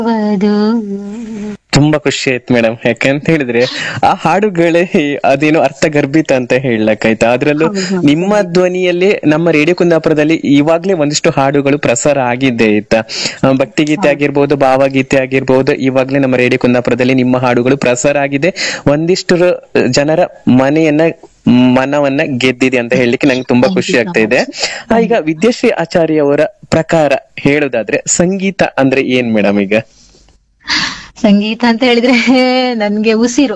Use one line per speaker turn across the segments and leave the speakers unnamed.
ವಧು.
ತುಂಬಾ ಖುಷಿ ಆಯ್ತು ಮೇಡಮ್. ಯಾಕಂತ ಹೇಳಿದ್ರೆ ಆ ಹಾಡುಗಳೇ ಅದೇನೋ ಅರ್ಥಗರ್ಭಿತ ಅಂತ ಹೇಳಕ್ಕಾಯ್ತಾ. ಅದ್ರಲ್ಲೂ ನಿಮ್ಮ ಧ್ವನಿಯಲ್ಲಿ ನಮ್ಮ ರೇಡಿಯೋ ಕುಂದಾಪುರದಲ್ಲಿ ಇವಾಗ್ಲೇ ಒಂದಿಷ್ಟು ಹಾಡುಗಳು ಪ್ರಸಾರ ಆಗಿದೆ ಆಯ್ತಾ. ಭಕ್ತಿಗೀತೆ ಆಗಿರ್ಬೋದು, ಭಾವಗೀತೆ ಆಗಿರ್ಬೋದು, ಇವಾಗ್ಲೇ ನಮ್ಮ ರೇಡಿಯೋ ಕುಂದಾಪುರದಲ್ಲಿ ನಿಮ್ಮ ಹಾಡುಗಳು ಪ್ರಸಾರ ಆಗಿದೆ. ಒಂದಿಷ್ಟು ಜನರ ಮನವನ್ನ ಗೆದ್ದಿದೆ ಅಂತ ಹೇಳಲಿಕ್ಕೆ ನಂಗೆ ತುಂಬಾ ಖುಷಿ ಆಗ್ತಾ ಇದೆ. ಈಗ ವಿದ್ಯಾಶ್ರೀ ಆಚಾರ್ಯ ಅವರ ಪ್ರಕಾರ ಹೇಳುದಾದ್ರೆ ಸಂಗೀತ ಅಂದ್ರೆ ಏನ್ ಮೇಡಮ್? ಈಗ
ಸಂಗೀತ ಅಂತ ಹೇಳಿದ್ರೆ ನನ್ಗೆ ಉಸಿರು.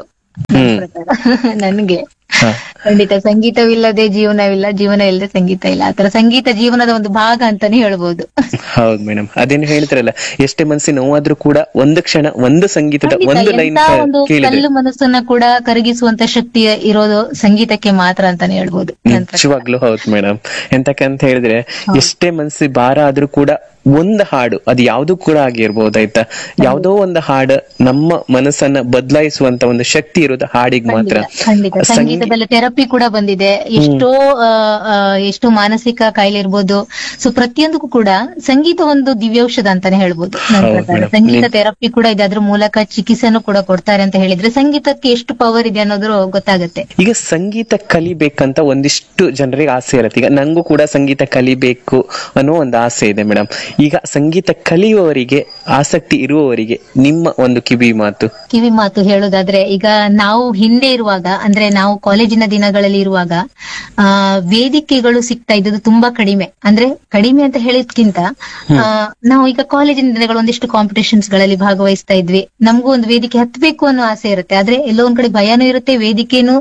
ನನ್ಗೆ ಖಂಡಿತ ಸಂಗೀತವಿಲ್ಲದೆ ಜೀವನವಿಲ್ಲ, ಜೀವನ ಇಲ್ಲದೆ ಸಂಗೀತ ಇಲ್ಲ. ಆತರ ಸಂಗೀತ ಜೀವನದ ಒಂದು ಭಾಗ ಅಂತಾನೆ ಹೇಳ್ಬೋದು.
ಹೌದು ಮೇಡಮ್, ಅದೇನು ಹೇಳ್ತಾರಲ್ಲ, ಎಷ್ಟೇ ಮನಸ್ಸಿನ ನೋವಾದ್ರೂ ಕೂಡ ಒಂದು ಕ್ಷಣ ಒಂದು ಸಂಗೀತದ ಒಂದು ಲೈನ್
ಒಂದು ಕಲ್ಲು ಮನಸ್ಸನ್ನ ಕೂಡ ಕರಗಿಸುವಂತ ಶಕ್ತಿ ಇರೋದು ಸಂಗೀತಕ್ಕೆ ಮಾತ್ರ ಅಂತಾನೆ ಹೇಳ್ಬೋದು.
ನಿಜವಾಗ್ಲೂ ಹೌದು ಮೇಡಮ್. ಎಂತಕ್ಕಂತ ಹೇಳಿದ್ರೆ ಎಷ್ಟೇ ಮನಸ್ಸಿ ಭಾರ ಆದ್ರೂ ಕೂಡ ಒಂದು ಹಾಡು, ಅದು ಯಾವ್ದು ಕೂಡ ಆಗಿರ್ಬೋದು ಆಯ್ತಾ, ಯಾವ್ದೋ ಒಂದು ಹಾಡು ನಮ್ಮ ಮನಸ್ಸನ್ನ ಬದಲಾಯಿಸುವಂತ ಒಂದು ಶಕ್ತಿ ಇರೋದು ಹಾಡಿಗೆ ಮಾತ್ರ.
ಖಂಡಿತ ಸಂಗೀತದಲ್ಲಿ ಥೆರಪಿ ಕೂಡ ಬಂದಿದೆ. ಎಷ್ಟೋ ಮಾನಸಿಕ ಕಾಯಿಲೆ ಇರ್ಬೋದು. ಸೊ ಪ್ರತಿಯೊಂದಕ್ಕೂ ಕೂಡ ಸಂಗೀತ ಒಂದು ದಿವ್ಯೌಷಧ ಅಂತಾನೆ ಹೇಳ್ಬೋದು. ಸಂಗೀತ ಥೆರಪಿ ಕೂಡ ಇದೆ, ಅದ್ರ ಮೂಲಕ ಚಿಕಿತ್ಸೆನೂ ಕೂಡ ಕೊಡ್ತಾರೆ ಅಂತ ಹೇಳಿದ್ರೆ ಸಂಗೀತಕ್ಕೆ ಎಷ್ಟು ಪವರ್ ಇದೆ ಅನ್ನೋದು ಗೊತ್ತಾಗುತ್ತೆ.
ಈಗ ಸಂಗೀತ ಕಲಿಬೇಕಂತ ಒಂದಿಷ್ಟು ಜನರಿಗೆ ಆಸೆ ಇರುತ್ತೆ. ಈಗ ನಂಗೂ ಕೂಡ ಸಂಗೀತ ಕಲಿಬೇಕು ಅನ್ನೋ ಒಂದು ಆಸೆ ಇದೆ ಮೇಡಮ್. ಈಗ ಸಂಗೀತ ಕಲಿಯುವವರಿಗೆ, ಆಸಕ್ತಿ ಇರುವವರಿಗೆ ನಿಮ್ಮ ಒಂದು ಕಿವಿ ಮಾತು
ಹೇಳೋದಾದ್ರೆ, ಈಗ ನಾವು ಹಿಂದೆ ಇರುವಾಗ, ಅಂದ್ರೆ ನಾವು ಕಾಲೇಜಿನ ದಿನಗಳಲ್ಲಿ ಇರುವಾಗ ವೇದಿಕೆಗಳು ಸಿಗ್ತಾ ಇದ್ದದ್ದು ತುಂಬಾ ಕಡಿಮೆ. ಅಂದ್ರೆ ಕಡಿಮೆ ಅಂತ ಹೇಳಿದ್ಕಿಂತ ನಾವು ಈಗ ಕಾಲೇಜಿನ ದಿನಗಳು ಒಂದಿಷ್ಟು ಕಾಂಪಿಟೇಷನ್ಸ್ ಗಳಲ್ಲಿ ಭಾಗವಹಿಸ್ತಾ ಇದ್ವಿ. ನಮಗೂ ಒಂದು ವೇದಿಕೆ ಹತ್ಬೇಕು ಅನ್ನೋ ಆಸೆ ಇರುತ್ತೆ. ಆದ್ರೆ ಎಲ್ಲೋ ಒಂದ್ ಕಡೆ ಭಯನೂ ಇರುತ್ತೆ, ವೇದಿಕೆನೂ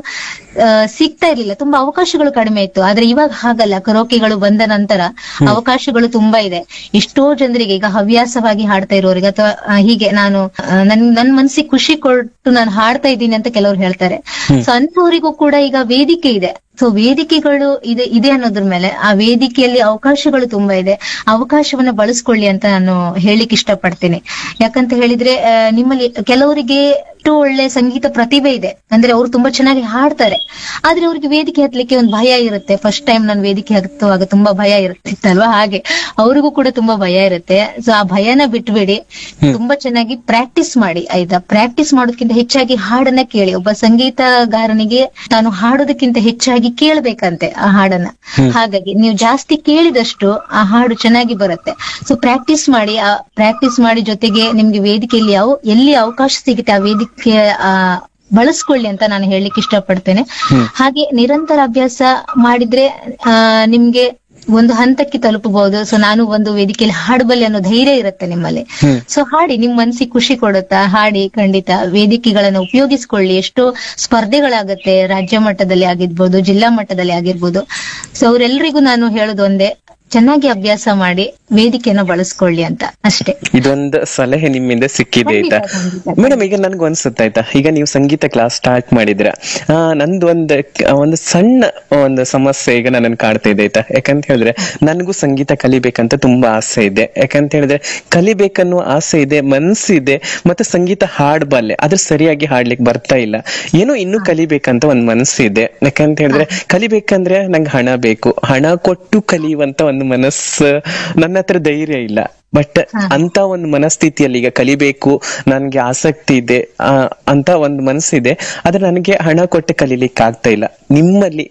ಸಿಗ್ತಾ ಇರ್ಲಿಲ್ಲ, ತುಂಬಾ ಅವಕಾಶಗಳು ಕಡಿಮೆ ಇತ್ತು. ಆದ್ರೆ ಇವಾಗ ಹಾಗಲ್ಲ, ಕರೋಕೆಗಳು ಬಂದ ನಂತರ ಅವಕಾಶಗಳು ತುಂಬಾ ಇದೆ. ಎಷ್ಟೋ ಜನರಿಗೆ ಈಗ ಹವ್ಯಾಸವಾಗಿ ಹಾಡ್ತಾ ಇರೋರಿಗೆ, ಅಥವಾ ಹೀಗೆ ನಾನು ನನ್ ಮನ್ಸಿಗೆ ಖುಷಿ ಕೊಟ್ಟು ನಾನು ಹಾಡ್ತಾ ಇದ್ದೀನಿ ಅಂತ ಕೆಲವ್ರು ಹೇಳ್ತಾರೆ. ಸೊ ಅಂತವರಿಗೂ ಕೂಡ ಈಗ ವೇದಿಕೆ ಇದೆ. ಸೊ ವೇದಿಕೆಗಳು ಇದೆ ಅನ್ನೋದ್ರ ಮೇಲೆ, ಆ ವೇದಿಕೆಯಲ್ಲಿ ಅವಕಾಶಗಳು ತುಂಬಾ ಇದೆ, ಅವಕಾಶವನ್ನ ಬಳಸ್ಕೊಳ್ಳಿ ಅಂತ ನಾನು ಹೇಳಿಕ್ ಇಷ್ಟಪಡ್ತೀನಿ. ಯಾಕಂತ ಹೇಳಿದ್ರೆ ನಿಮ್ಮಲ್ಲಿ ಕೆಲವರಿಗೆ ಎಷ್ಟು ಒಳ್ಳೆ ಸಂಗೀತ ಪ್ರತಿಭೆ ಇದೆ, ಅಂದ್ರೆ ಅವ್ರು ತುಂಬಾ ಚೆನ್ನಾಗಿ ಹಾಡ್ತಾರೆ. ಆದ್ರೆ ಅವ್ರಿಗೆ ವೇದಿಕೆ ಹತ್ಲಿಕ್ಕೆ ಒಂದು ಭಯ ಇರುತ್ತೆ. ಫಸ್ಟ್ ಟೈಮ್ ನಾನು ವೇದಿಕೆ ಹತ್ತುವಾಗ ತುಂಬಾ ಭಯ ಇರುತ್ತಿತ್ತಲ್ವಾ, ಹಾಗೆ ಅವ್ರಿಗೂ ಕೂಡ ತುಂಬಾ ಭಯ ಇರುತ್ತೆ. ಸೊ ಆ ಭಯನ ಬಿಟ್ಬಿಡಿ, ತುಂಬಾ ಚೆನ್ನಾಗಿ ಪ್ರಾಕ್ಟೀಸ್ ಮಾಡಿ ಆಯ್ತಾ. ಪ್ರಾಕ್ಟೀಸ್ ಮಾಡೋದಕ್ಕಿಂತ ಹೆಚ್ಚಾಗಿ ಹಾಡನ್ನ ಕೇಳಿ. ಒಬ್ಬ ಸಂಗೀತಗಾರನಿಗೆ ತಾನು ಹಾಡೋದಕ್ಕಿಂತ ಹೆಚ್ಚಾಗಿ ಕೇಳ್ಬೇಕಂತೆ ಆ ಹಾಡನ್ನ. ಹಾಗಾಗಿ ನೀವು ಜಾಸ್ತಿ ಕೇಳಿದಷ್ಟು ಆ ಹಾಡು ಚೆನ್ನಾಗಿ ಬರುತ್ತೆ. ಸೊ ಪ್ರಾಕ್ಟೀಸ್ ಮಾಡಿ ಜೊತೆಗೆ ನಿಮ್ಗೆ ವೇದಿಕೆಯಲ್ಲಿ ಎಲ್ಲಿ ಅವಕಾಶ ಸಿಗುತ್ತೆ ಆ ವೇದಿಕೆ ಬಳಸ್ಕೊಳ್ಳಿ ಅಂತ ನಾನು ಹೇಳಲಿಕ್ಕೆ ಇಷ್ಟಪಡ್ತೇನೆ. ಹಾಗೆ ನಿರಂತರ ಅಭ್ಯಾಸ ಮಾಡಿದ್ರೆ ನಿಮ್ಗೆ ಒಂದು ಹಂತಕ್ಕೆ ತಲುಪಬಹುದು. ಸೊ ನಾನು ಒಂದು ವೇದಿಕೆಯಲ್ಲಿ ಹಾಡಬಲ್ಲೆ ಅನ್ನೋ ಧೈರ್ಯ ಇರುತ್ತೆ ನಿಮ್ಮಲ್ಲಿ. ಸೊ ಹಾಡಿ, ನಿಮ್ ಮನ್ಸಿಗೆ ಖುಷಿ ಕೊಡುತ್ತಾ ಹಾಡಿ. ಖಂಡಿತ ವೇದಿಕೆಗಳನ್ನ ಉಪಯೋಗಿಸ್ಕೊಳ್ಳಿ. ಎಷ್ಟೋ ಸ್ಪರ್ಧೆಗಳಾಗತ್ತೆ, ರಾಜ್ಯ ಮಟ್ಟದಲ್ಲಿ ಆಗಿರ್ಬೋದು, ಜಿಲ್ಲಾ ಮಟ್ಟದಲ್ಲಿ ಆಗಿರ್ಬೋದು. ಸೊ ಅವ್ರೆಲ್ರಿಗೂ ನಾನು ಹೇಳೋದು ಒಂದೇ, ಚೆನ್ನಾಗಿ ಅಭ್ಯಾಸ ಮಾಡಿ ವೇದಿಕೆಯನ್ನ ಬಳಸ್ಕೊಳ್ಳಿ ಅಂತ ಅಷ್ಟೇ.
ಇದೊಂದು ಸಲಹೆ ನಿಮ್ಮಿಂದ ಸಿಕ್ಕಿದೆ ಆಯ್ತಾ ಮೇಡಮ್. ಈಗ ನನ್ಗೂ ಅನ್ಸುತ್ತೆ ಆಯ್ತಾ, ಈಗ ನೀವು ಸಂಗೀತ ಕ್ಲಾಸ್ ಸ್ಟಾರ್ಟ್ ಮಾಡಿದ್ರ, ನಂದು ಒಂದು ಸಣ್ಣ ಒಂದು ಸಮಸ್ಯೆ ಈಗ ನನ್ನನ್ನು ಕಾಡ್ತಾ ಇದೆ ಆಯ್ತಾ. ಯಾಕಂತ ಹೇಳಿದ್ರೆ ನನ್ಗೂ ಸಂಗೀತ ಕಲಿಬೇಕಂತ ತುಂಬಾ ಆಸೆ ಇದೆ. ಯಾಕಂತ ಹೇಳಿದ್ರೆ ಕಲಿಬೇಕನ್ನೋ ಆಸೆ ಇದೆ, ಮನ್ಸಿದೆ, ಮತ್ತೆ ಸಂಗೀತ ಹಾಡ್ಬಲ್ಲೆ, ಆದ್ರೆ ಸರಿಯಾಗಿ ಹಾಡ್ಲಿಕ್ಕೆ ಬರ್ತಾ ಇಲ್ಲ. ಏನೋ ಇನ್ನೂ ಕಲಿಬೇಕಂತ ಒಂದ್ ಮನಸ್ಸಿದೆ. ಯಾಕಂತ ಹೇಳಿದ್ರೆ ಕಲಿಬೇಕಂದ್ರೆ ನಂಗೆ ಹಣ ಬೇಕು, ಹಣ ಕೊಟ್ಟು ಕಲಿಯುವಂತ ಒಂದು ಮನಸ್ಸು ನನ್ನ ಹತ್ರ ಧೈರ್ಯ ಇಲ್ಲ. ಬಟ್ ಅಂತ ಒಂದು ಮನಸ್ಥಿತಿಯಲ್ಲಿ ಈಗ ಕಲಿಬೇಕು, ನನ್ಗೆ ಆಸಕ್ತಿ ಇದೆ ಅಂತ ಒಂದು ಮನಸ್ಸಿದೆ, ಆದ್ರೆ ನನಗೆ ಹಣ ಕೊಟ್ಟು ಕಲೀಲಿಕ್ಕೆ ಆಗ್ತಾ ಇಲ್ಲ. ನಿಮ್ಮಲ್ಲಿ